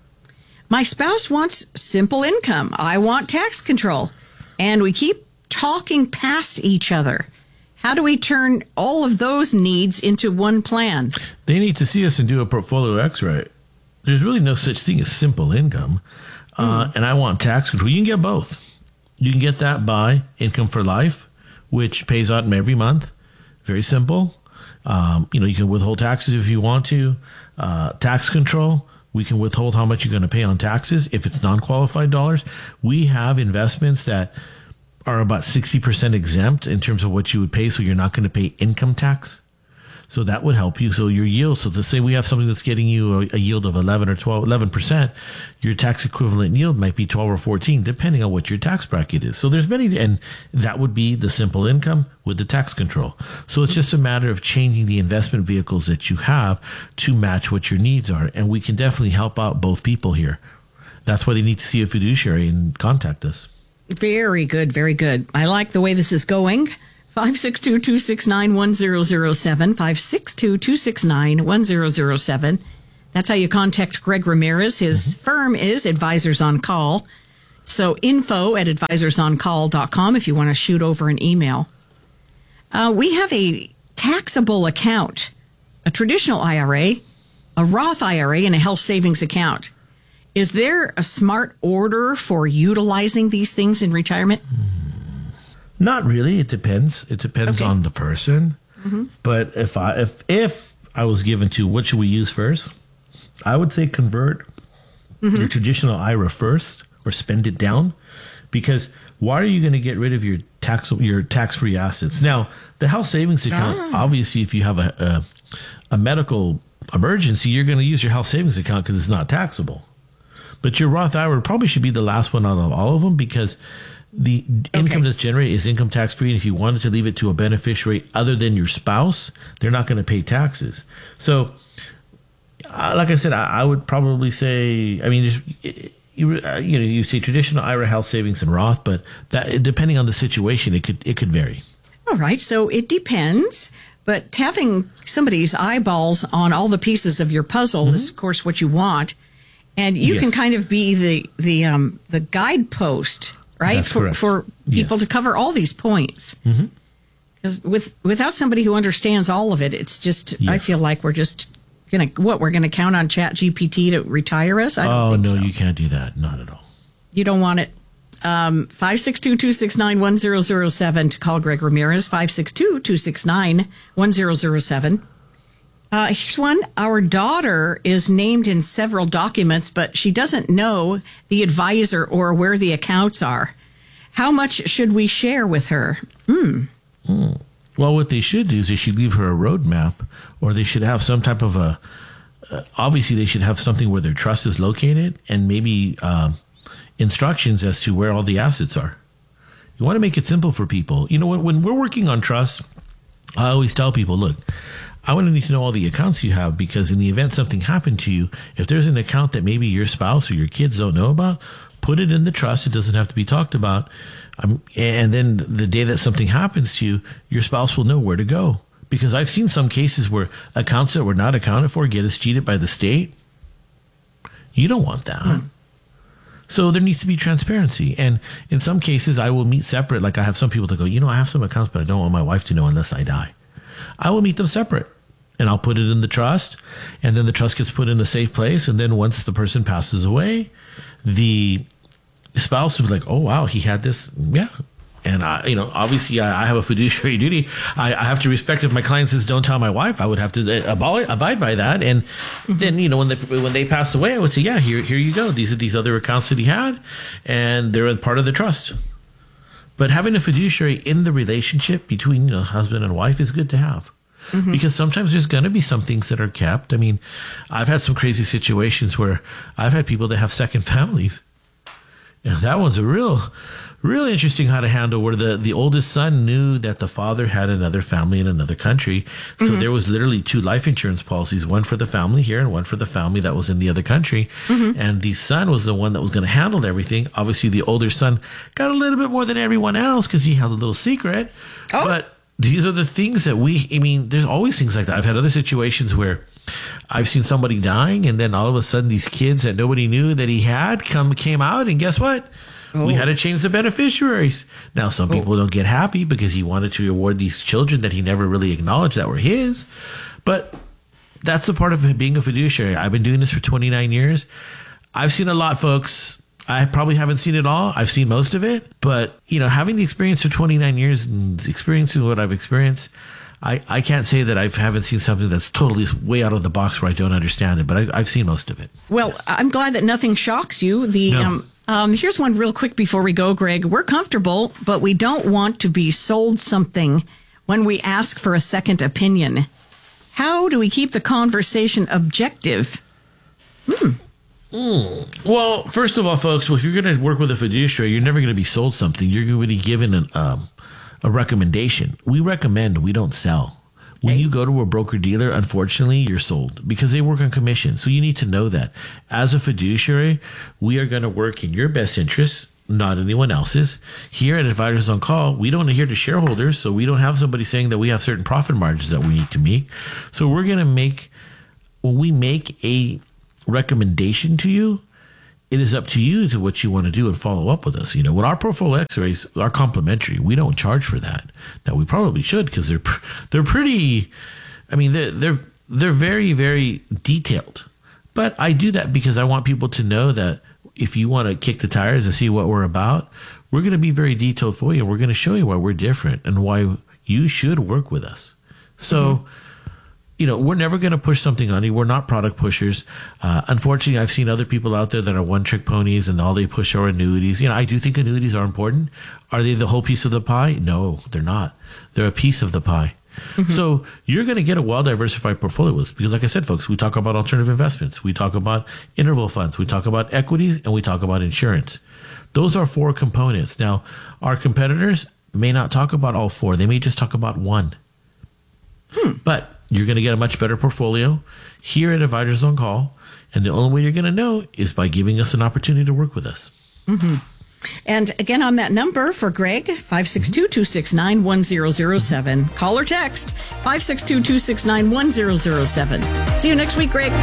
Speaker 2: My spouse wants simple income. I want tax control. And we keep talking past each other. How do we turn all of those needs into one plan?
Speaker 1: They need to see us and do a portfolio x-ray. There's really no such thing as simple income. Uh, and I want tax control. You can get both. You can get that by Income for Life, which pays out every month. Very simple. Um, you know, you can withhold taxes if you want to. Uh, tax control. We can withhold how much you're going to pay on taxes if it's non-qualified dollars. We have investments that are about sixty percent exempt in terms of what you would pay, so you're not going to pay income tax. So that would help you. So your yield, so to say we have something that's getting you a, a yield of eleven or twelve, eleven percent, your tax equivalent yield might be twelve or fourteen, depending on what your tax bracket is. So there's many, and that would be the simple income with the tax control. So it's just a matter of changing the investment vehicles that you have to match what your needs are. And we can definitely help out both people here. That's why they need to see a fiduciary and contact us.
Speaker 2: Very good. Very good. I like the way this is going. five six two, two six nine, one zero zero seven, five six two, two six nine, one zero zero seven. That's how you contact Greg Ramirez. His mm-hmm. firm is Advisors on Call. So info at advisors on call dot com if you want to shoot over an email. Uh, we have a taxable account, a traditional I R A, a Roth I R A, and a health savings account. Is there a smart order for utilizing these things in retirement?
Speaker 1: Not really. It depends. It depends okay. on the person. Mm-hmm. But if I if if I was given to what should we use first, I would say convert mm-hmm. your traditional I R A first, or spend it down, because why are you going to get rid of your tax your tax free assets? Now, the health savings account, ah. obviously, if you have a, a a medical emergency, you're going to use your health savings account because it's not taxable. But your Roth I R A probably should be the last one out of all of them, because the income okay. that's generated is income tax free. And if you wanted to leave it to a beneficiary other than your spouse, they're not going to pay taxes. So, uh, like I said, I, I would probably say, I mean, just, you, uh, you know, you say traditional I R A, health savings, and Roth, but that depending on the situation, it could it could vary.
Speaker 2: All right, so it depends. But having somebody's eyeballs on all the pieces of your puzzle mm-hmm. is, of course, what you want. And you yes. can kind of be the the um, the guidepost, right,
Speaker 1: That's
Speaker 2: for
Speaker 1: correct.
Speaker 2: for people
Speaker 1: yes.
Speaker 2: to cover all these points. Because mm-hmm. with without somebody who understands all of it, it's just yes. I feel like we're just gonna what we're gonna count on Chat G P T to retire us. I don't
Speaker 1: oh
Speaker 2: think
Speaker 1: no,
Speaker 2: so.
Speaker 1: You can't do that. Not at all.
Speaker 2: You don't want it. Um, five six two, two six nine, one zero zero seven to call Greg Ramirez. five six two, two six nine, one zero zero seven. Uh, here's one. Our daughter is named in several documents, but she doesn't know the advisor or where the accounts are. How much should we share with her? Hmm.
Speaker 1: Mm. Well, what they should do is they should leave her a roadmap, or they should have some type of a, uh, obviously they should have something where their trust is located, and maybe um, instructions as to where all the assets are. You want to make it simple for people. You know, when, when we're working on trust, I always tell people, look, I want to need to know all the accounts you have, because in the event something happened to you, if there's an account that maybe your spouse or your kids don't know about, put it in the trust. It doesn't have to be talked about. Um, and then the day that something happens to you, your spouse will know where to go. Because I've seen some cases where accounts that were not accounted for get us cheated by the state. You don't want that. Hmm. So there needs to be transparency. And in some cases, I will meet separate. Like I have some people that go, you know, I have some accounts, but I don't want my wife to know unless I die. I will meet them separate. And I'll put it in the trust, and then the trust gets put in a safe place. And then once the person passes away, the spouse will be like, oh, wow, he had this. Yeah. And, I, you know, obviously I, I have a fiduciary duty. I, I have to respect if my client says, don't tell my wife, I would have to abide, abide by that. And then, you know, when they, when they pass away, I would say, yeah, here, here you go. These are these other accounts that he had, and they're a part of the trust. But having a fiduciary in the relationship between, you know, husband and wife is good to have. Mm-hmm. Because sometimes there's going to be some things that are kept. I mean, I've had some crazy situations where I've had people that have second families. And that one's a real, real interesting how to handle, where the, the oldest son knew that the father had another family in another country. So mm-hmm. there was literally two life insurance policies, one for the family here and one for the family that was in the other country. Mm-hmm. And the son was the one that was going to handle everything. Obviously, the older son got a little bit more than everyone else because he held a little secret. Oh. But these are the things that we, I mean, there's always things like that. I've had other situations where I've seen somebody dying, and then all of a sudden these kids that nobody knew that he had come came out, and guess what? Oh. We had to change the beneficiaries. Now, some people oh. don't get happy because he wanted to reward these children that he never really acknowledged that were his. But that's a part of being a fiduciary. I've been doing this for twenty-nine years. I've seen a lot, folks. I probably haven't seen it all. I've seen most of it. But, you know, having the experience for twenty-nine years and experiencing what I've experienced, I, I can't say that I haven't seen something that's totally way out of the box where I don't understand it, but I, I've seen most of it.
Speaker 2: Well, I'm glad that nothing shocks you. The
Speaker 1: No.
Speaker 2: um, um, here's one real quick before we go, Greg. We're comfortable, but we don't want to be sold something when we ask for a second opinion. How do we keep the conversation objective? Hmm.
Speaker 1: Mm. Well, first of all, folks, if you're going to work with a fiduciary, you're never going to be sold something. You're going to be given an, um, a recommendation. We recommend, we don't sell. When okay. you go to a broker-dealer, unfortunately, you're sold because they work on commission. So you need to know that. As a fiduciary, we are going to work in your best interests, not anyone else's. Here at Advisors on Call, we don't adhere to shareholders, so we don't have somebody saying that we have certain profit margins that we need to make. So we're going to make, when we make a recommendation to you, it is up to you to what you want to do and follow up with us. You know, when our portfolio x-rays are complimentary, we don't charge for that. Now we probably should because they're they're pretty. I mean, they're they're they're very very detailed. But I do that because I want people to know that if you want to kick the tires and see what we're about, we're going to be very detailed for you. We're going to show you why we're different and why you should work with us. So. Mm-hmm. You know, we're never going to push something on you. We're not product pushers. Uh, unfortunately, I've seen other people out there that are one-trick ponies and all they push are annuities. You know, I do think annuities are important. Are they the whole piece of the pie? No, they're not. They're a piece of the pie. Mm-hmm. So you're going to get a well-diversified portfolio with us because, like I said, folks, we talk about alternative investments. We talk about interval funds. We talk about equities, and we talk about insurance. Those are four components. Now, our competitors may not talk about all four. They may just talk about one. Hmm. But you're going to get a much better portfolio here at Advisors on Call. And the only way you're going to know is by giving us an opportunity to work with us.
Speaker 2: Mm-hmm. And again, on that number for Greg, five six two, two six nine, one zero zero seven. Call or text five six two, two six nine, one zero zero seven. See you next week, Greg.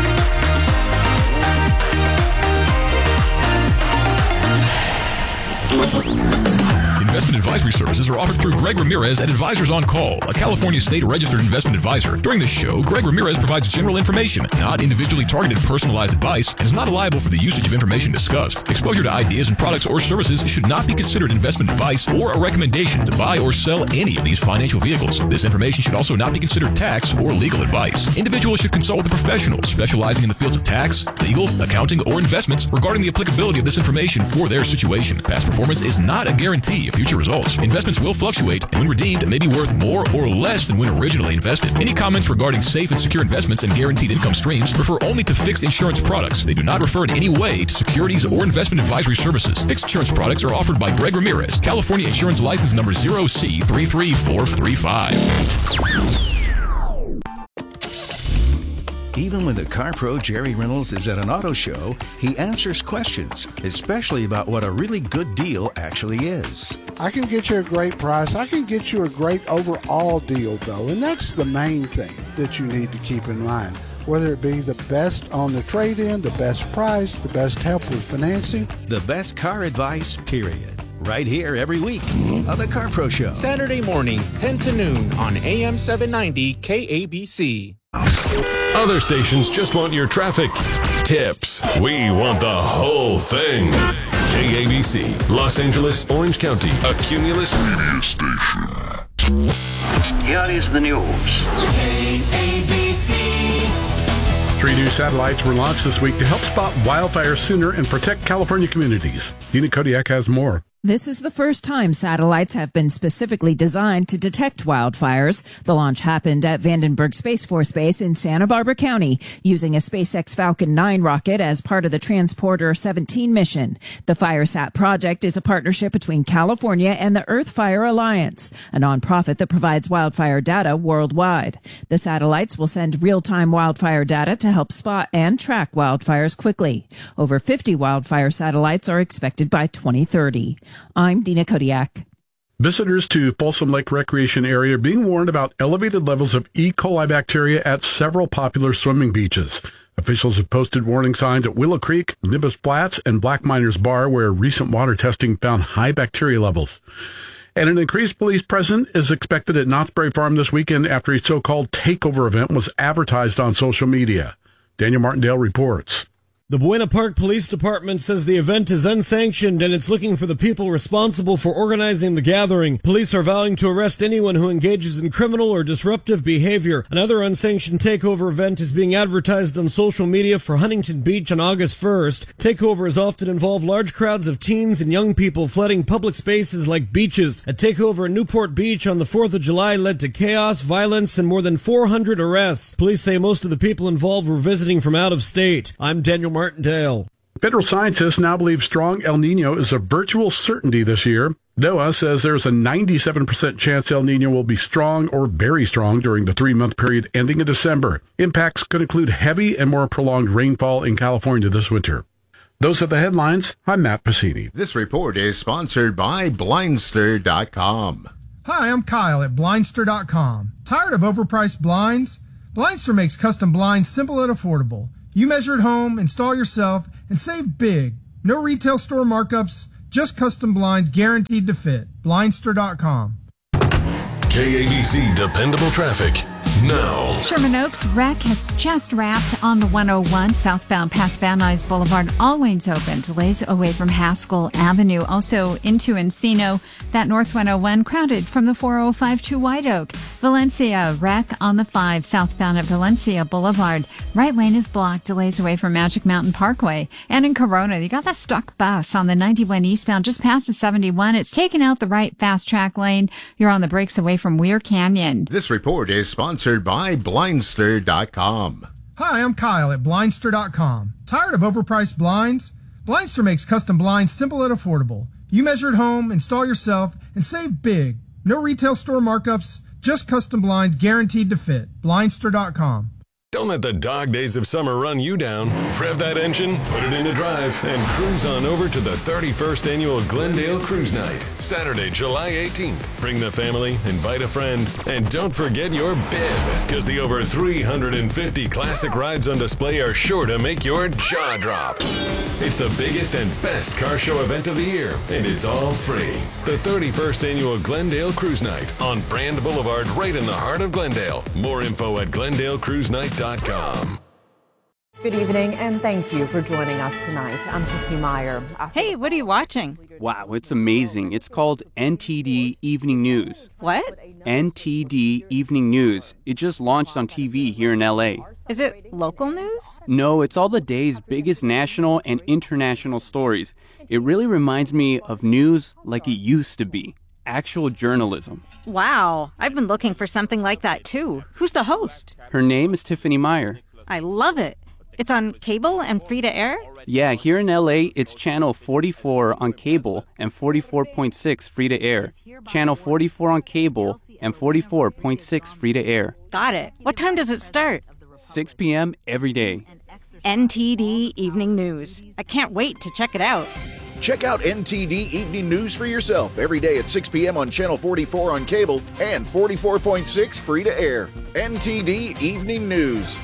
Speaker 18: Investment advisory services are offered through Greg Ramirez at Advisors on Call, a California state-registered investment advisor. During this show, Greg Ramirez provides general information, not individually targeted personalized advice, and is not liable for the usage of information discussed. Exposure to ideas and products or services should not be considered investment advice or a recommendation to buy or sell any of these financial vehicles. This information should also not be considered tax or legal advice. Individuals should consult with a professional specializing in the fields of tax, legal, accounting, or investments regarding the applicability of this information for their situation. Past performance is not a guarantee of future results. Investments will fluctuate and when redeemed may be worth more or less than when originally invested. Any comments regarding safe and secure investments and guaranteed income streams refer only to fixed insurance products. They do not refer in any way to securities or investment advisory services. Fixed insurance products are offered by Greg Ramirez, California Insurance License Number zero C three three four three five.
Speaker 19: Even when the Car Pro Jerry Reynolds is at an auto show, he answers questions, especially about what a really good deal actually is.
Speaker 20: I can get you a great price. I can get you a great overall deal, though, and that's the main thing that you need to keep in mind. Whether it be the best on the trade-in, the best price, the best help with financing.
Speaker 19: The best car advice, period. Right here every week on the Car Pro Show.
Speaker 21: Saturday mornings, ten to noon on A M seven ninety K A B C.
Speaker 9: Other stations just want your traffic tips. We want the whole thing. K A B C, Los Angeles, Orange County, a Cumulus media station.
Speaker 22: Here is the news.
Speaker 10: K A B C.
Speaker 11: Three new satellites were launched this week to help spot wildfires sooner and protect California communities. Dina Kodiak has more.
Speaker 23: This is the first time satellites have been specifically designed to detect wildfires. The launch happened at Vandenberg Space Force Base in Santa Barbara County using a SpaceX Falcon nine rocket as part of the Transporter seventeen mission. The FireSat project is a partnership between California and the Earth Fire Alliance, a nonprofit that provides wildfire data worldwide. The satellites will send real-time wildfire data to help spot and track wildfires quickly. Over fifty wildfire satellites are expected by twenty thirty. I'm Dina Kodiak.
Speaker 11: Visitors to Folsom Lake Recreation Area are being warned about elevated levels of E. coli bacteria at several popular swimming beaches. Officials have posted warning signs at Willow Creek, Nimbus Flats, and Black Miners Bar, where recent water testing found high bacteria levels. And an increased police presence is expected at Knott's Berry Farm this weekend after a so-called takeover event was advertised on social media. Daniel Martindale reports.
Speaker 7: The Buena Park Police Department says the event is unsanctioned and it's looking for the people responsible for organizing the gathering. Police are vowing to arrest anyone who engages in criminal or disruptive behavior. Another unsanctioned takeover event is being advertised on social media for Huntington Beach on August first. Takeovers often involve large crowds of teens and young people flooding public spaces like beaches. A takeover in Newport Beach on the fourth of July led to chaos, violence, and more than four hundred arrests. Police say most of the people involved were visiting from out of state. I'm Daniel Martindale.
Speaker 11: Federal scientists now believe strong El Nino is a virtual certainty this year. NOAA says there's a ninety-seven percent chance El Nino will be strong or very strong during the three-month period ending in December. Impacts could include heavy and more prolonged rainfall in California this winter. Those are the headlines. I'm Matt Pacini.
Speaker 4: This report is sponsored by Blindster dot com.
Speaker 5: Hi, I'm Kyle at Blindster dot com. Tired of overpriced blinds? Blindster makes custom blinds simple and affordable. You measure at home, install yourself, and save big. No retail store markups, just custom blinds guaranteed to fit. Blindster dot com.
Speaker 9: K A B C Dependable Traffic. Now.
Speaker 3: Sherman Oaks wreck has just wrapped on the one oh one southbound past Van Nuys Boulevard. All lanes open. Delays away from Haskell Avenue. Also into Encino. That North one oh one crowded from the four oh five to White Oak. Valencia wreck on the five southbound at Valencia Boulevard. Right lane is blocked. Delays away from Magic Mountain Parkway. And in Corona, you got that stuck bus on the ninety-one eastbound just past the seventy-one. It's taken out the right fast track lane. You're on the brakes away from Weir Canyon.
Speaker 4: This report is sponsored by Blindster dot com.
Speaker 5: Hi, I'm Kyle at Blindster dot com. Tired of overpriced blinds? Blindster makes custom blinds simple and affordable. You measure at home, install yourself, and save big. No retail store markups, just custom blinds guaranteed to fit. Blindster dot com.
Speaker 9: Don't let the dog days of summer run you down. Rev that engine, put it into drive, and cruise on over to the thirty-first Annual Glendale Cruise Night, Saturday, July eighteenth. Bring the family, invite a friend, and don't forget your bib, because the over three hundred fifty classic rides on display are sure to make your jaw drop. It's the biggest and best car show event of the year, and it's all free. The thirty-first Annual Glendale Cruise Night on Brand Boulevard, right in the heart of Glendale. More info at glendale cruise night dot com.
Speaker 12: Good evening, and thank you for joining us tonight. I'm Chippy Meyer.
Speaker 14: Hey, what are you watching?
Speaker 24: Wow, it's amazing. It's called N T D Evening News.
Speaker 14: What?
Speaker 24: N T D Evening News. It just launched on T V here in L A.
Speaker 14: Is it local news?
Speaker 24: No, it's all the day's biggest national and international stories. It really reminds me of news like it used to be. Actual journalism.
Speaker 14: Wow, I've been looking for something like that too. Who's the host?
Speaker 24: Her name is Tiffany Meyer.
Speaker 14: I love it. It's on cable and free to air?
Speaker 24: Yeah, here in L A, it's channel forty-four on cable and forty-four point six free to air. Channel forty-four on cable and forty-four point six free to air.
Speaker 14: Got it. What time does it start?
Speaker 24: six p.m. every day.
Speaker 14: N T D Evening News. I can't wait to check it out.
Speaker 25: Check out N T D Evening News for yourself every day at six p.m. on Channel forty-four on cable and forty-four point six free to air. N T D Evening News.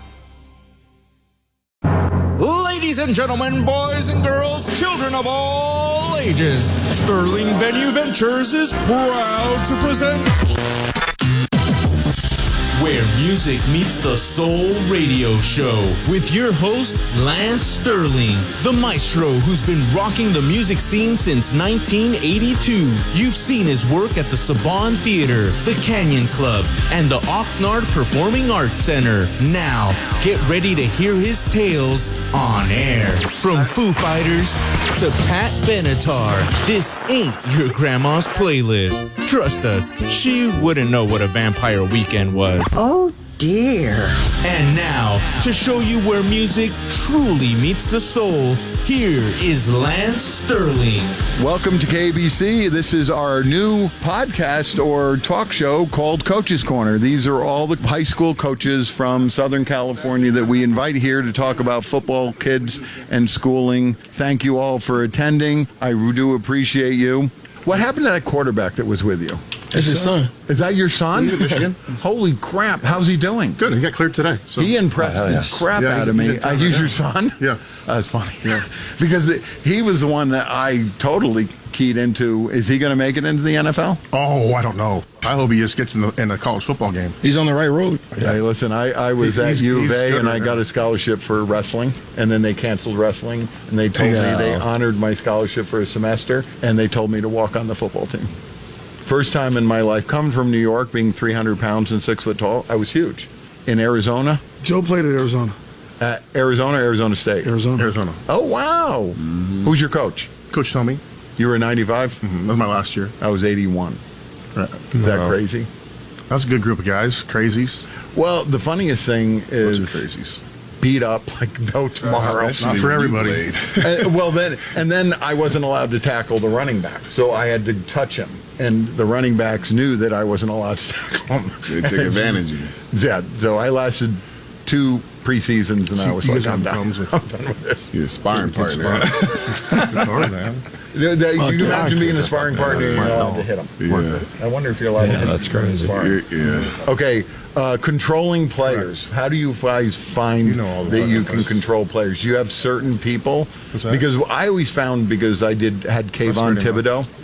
Speaker 26: Ladies and gentlemen, boys and girls, children of all ages, Sterling Venue Ventures is proud to present Where Music Meets the Soul radio show with your host, Lance Sterling, the maestro who's been rocking the music scene since nineteen eighty-two. You've seen his work at the Saban Theater, the Canyon Club, and the Oxnard Performing Arts Center. Now, get ready to hear his tales on air. From Foo Fighters to Pat Benatar, this ain't your grandma's playlist. Trust us, she wouldn't know what a vampire weekend was.
Speaker 27: Oh dear.
Speaker 26: And now, to show you where music truly meets the soul, here is Lance Sterling.
Speaker 17: Welcome to K B C. This is our new podcast or talk show called Coach's Corner. These are all the high school coaches from Southern California that we invite here to talk about football, kids, and schooling. Thank you all for attending. I do appreciate you. What happened to that quarterback that was with you?
Speaker 28: It's his son.
Speaker 17: Is that your son?
Speaker 28: He's at Michigan.
Speaker 17: Holy crap. How's he doing?
Speaker 28: Good. He got cleared today. So.
Speaker 17: He impressed
Speaker 28: oh,
Speaker 17: the
Speaker 28: yes.
Speaker 17: crap
Speaker 28: yeah,
Speaker 17: out of me. He's, he's your son?
Speaker 28: Yeah.
Speaker 17: That's funny. Yeah. Because the, he was the one that I totally keyed into, is he going to make it into the N F L?
Speaker 1: Oh, I don't know. I hope he just gets in, the, in a college football game.
Speaker 6: He's on the right road.
Speaker 17: Hey, listen, I, I was
Speaker 1: He-
Speaker 17: at
Speaker 1: he's-
Speaker 17: U of
Speaker 1: he's
Speaker 17: A
Speaker 1: good
Speaker 17: and
Speaker 1: right
Speaker 17: I
Speaker 1: now.
Speaker 17: got a scholarship for wrestling, and then they canceled wrestling, and they told
Speaker 6: No.
Speaker 17: me they honored my scholarship for a semester, and they told me to walk on the football team. First time in my life, coming from New York, being three hundred pounds and six foot tall, I was huge. In Arizona,
Speaker 6: Joe played at Arizona.
Speaker 17: at Arizona, Arizona State.
Speaker 6: Arizona.
Speaker 1: Arizona.
Speaker 17: Oh, wow. Who's your coach?
Speaker 1: Coach Tommy.
Speaker 17: You were ninety-five?
Speaker 1: Mm-hmm. That was my last year.
Speaker 17: I was eighty-one.
Speaker 1: Right.
Speaker 17: Is that
Speaker 1: Wow.
Speaker 17: crazy?
Speaker 1: That was a good group of guys. Crazies.
Speaker 17: Well, the funniest thing
Speaker 1: Those
Speaker 17: is
Speaker 1: are crazies.
Speaker 17: beat up like no tomorrow.
Speaker 1: Not for everybody.
Speaker 17: uh, well, then, and then I wasn't allowed to tackle the running back, so I had to touch him. And the running backs knew that I wasn't allowed to tackle him.
Speaker 6: They took advantage of you.
Speaker 17: Yeah, so I lasted two preseasons, and I
Speaker 1: You-
Speaker 17: was
Speaker 1: you
Speaker 17: like,
Speaker 1: guys
Speaker 17: I'm
Speaker 1: have
Speaker 17: done.
Speaker 1: problems with-
Speaker 17: I'm done with this.
Speaker 6: You're a sparring partner.
Speaker 1: It's hard, man.
Speaker 17: That- that-
Speaker 6: Fuck
Speaker 17: you can
Speaker 6: yeah,
Speaker 17: imagine
Speaker 6: I
Speaker 17: being a
Speaker 6: could.
Speaker 17: sparring partner and you're not allowed to hit him.
Speaker 6: Yeah.
Speaker 17: I wonder if you're allowed to hit
Speaker 6: that's
Speaker 17: him during
Speaker 6: crazy.
Speaker 17: sparring.
Speaker 6: Yeah.
Speaker 17: Okay, uh, controlling players. How do you guys find
Speaker 1: You know all
Speaker 17: that
Speaker 1: about
Speaker 17: you
Speaker 1: it,
Speaker 17: can
Speaker 1: guys.
Speaker 17: control players? You have certain people
Speaker 1: What's that?
Speaker 17: because I always found because I did had Kayvon
Speaker 1: That's right,
Speaker 17: Thibodeau.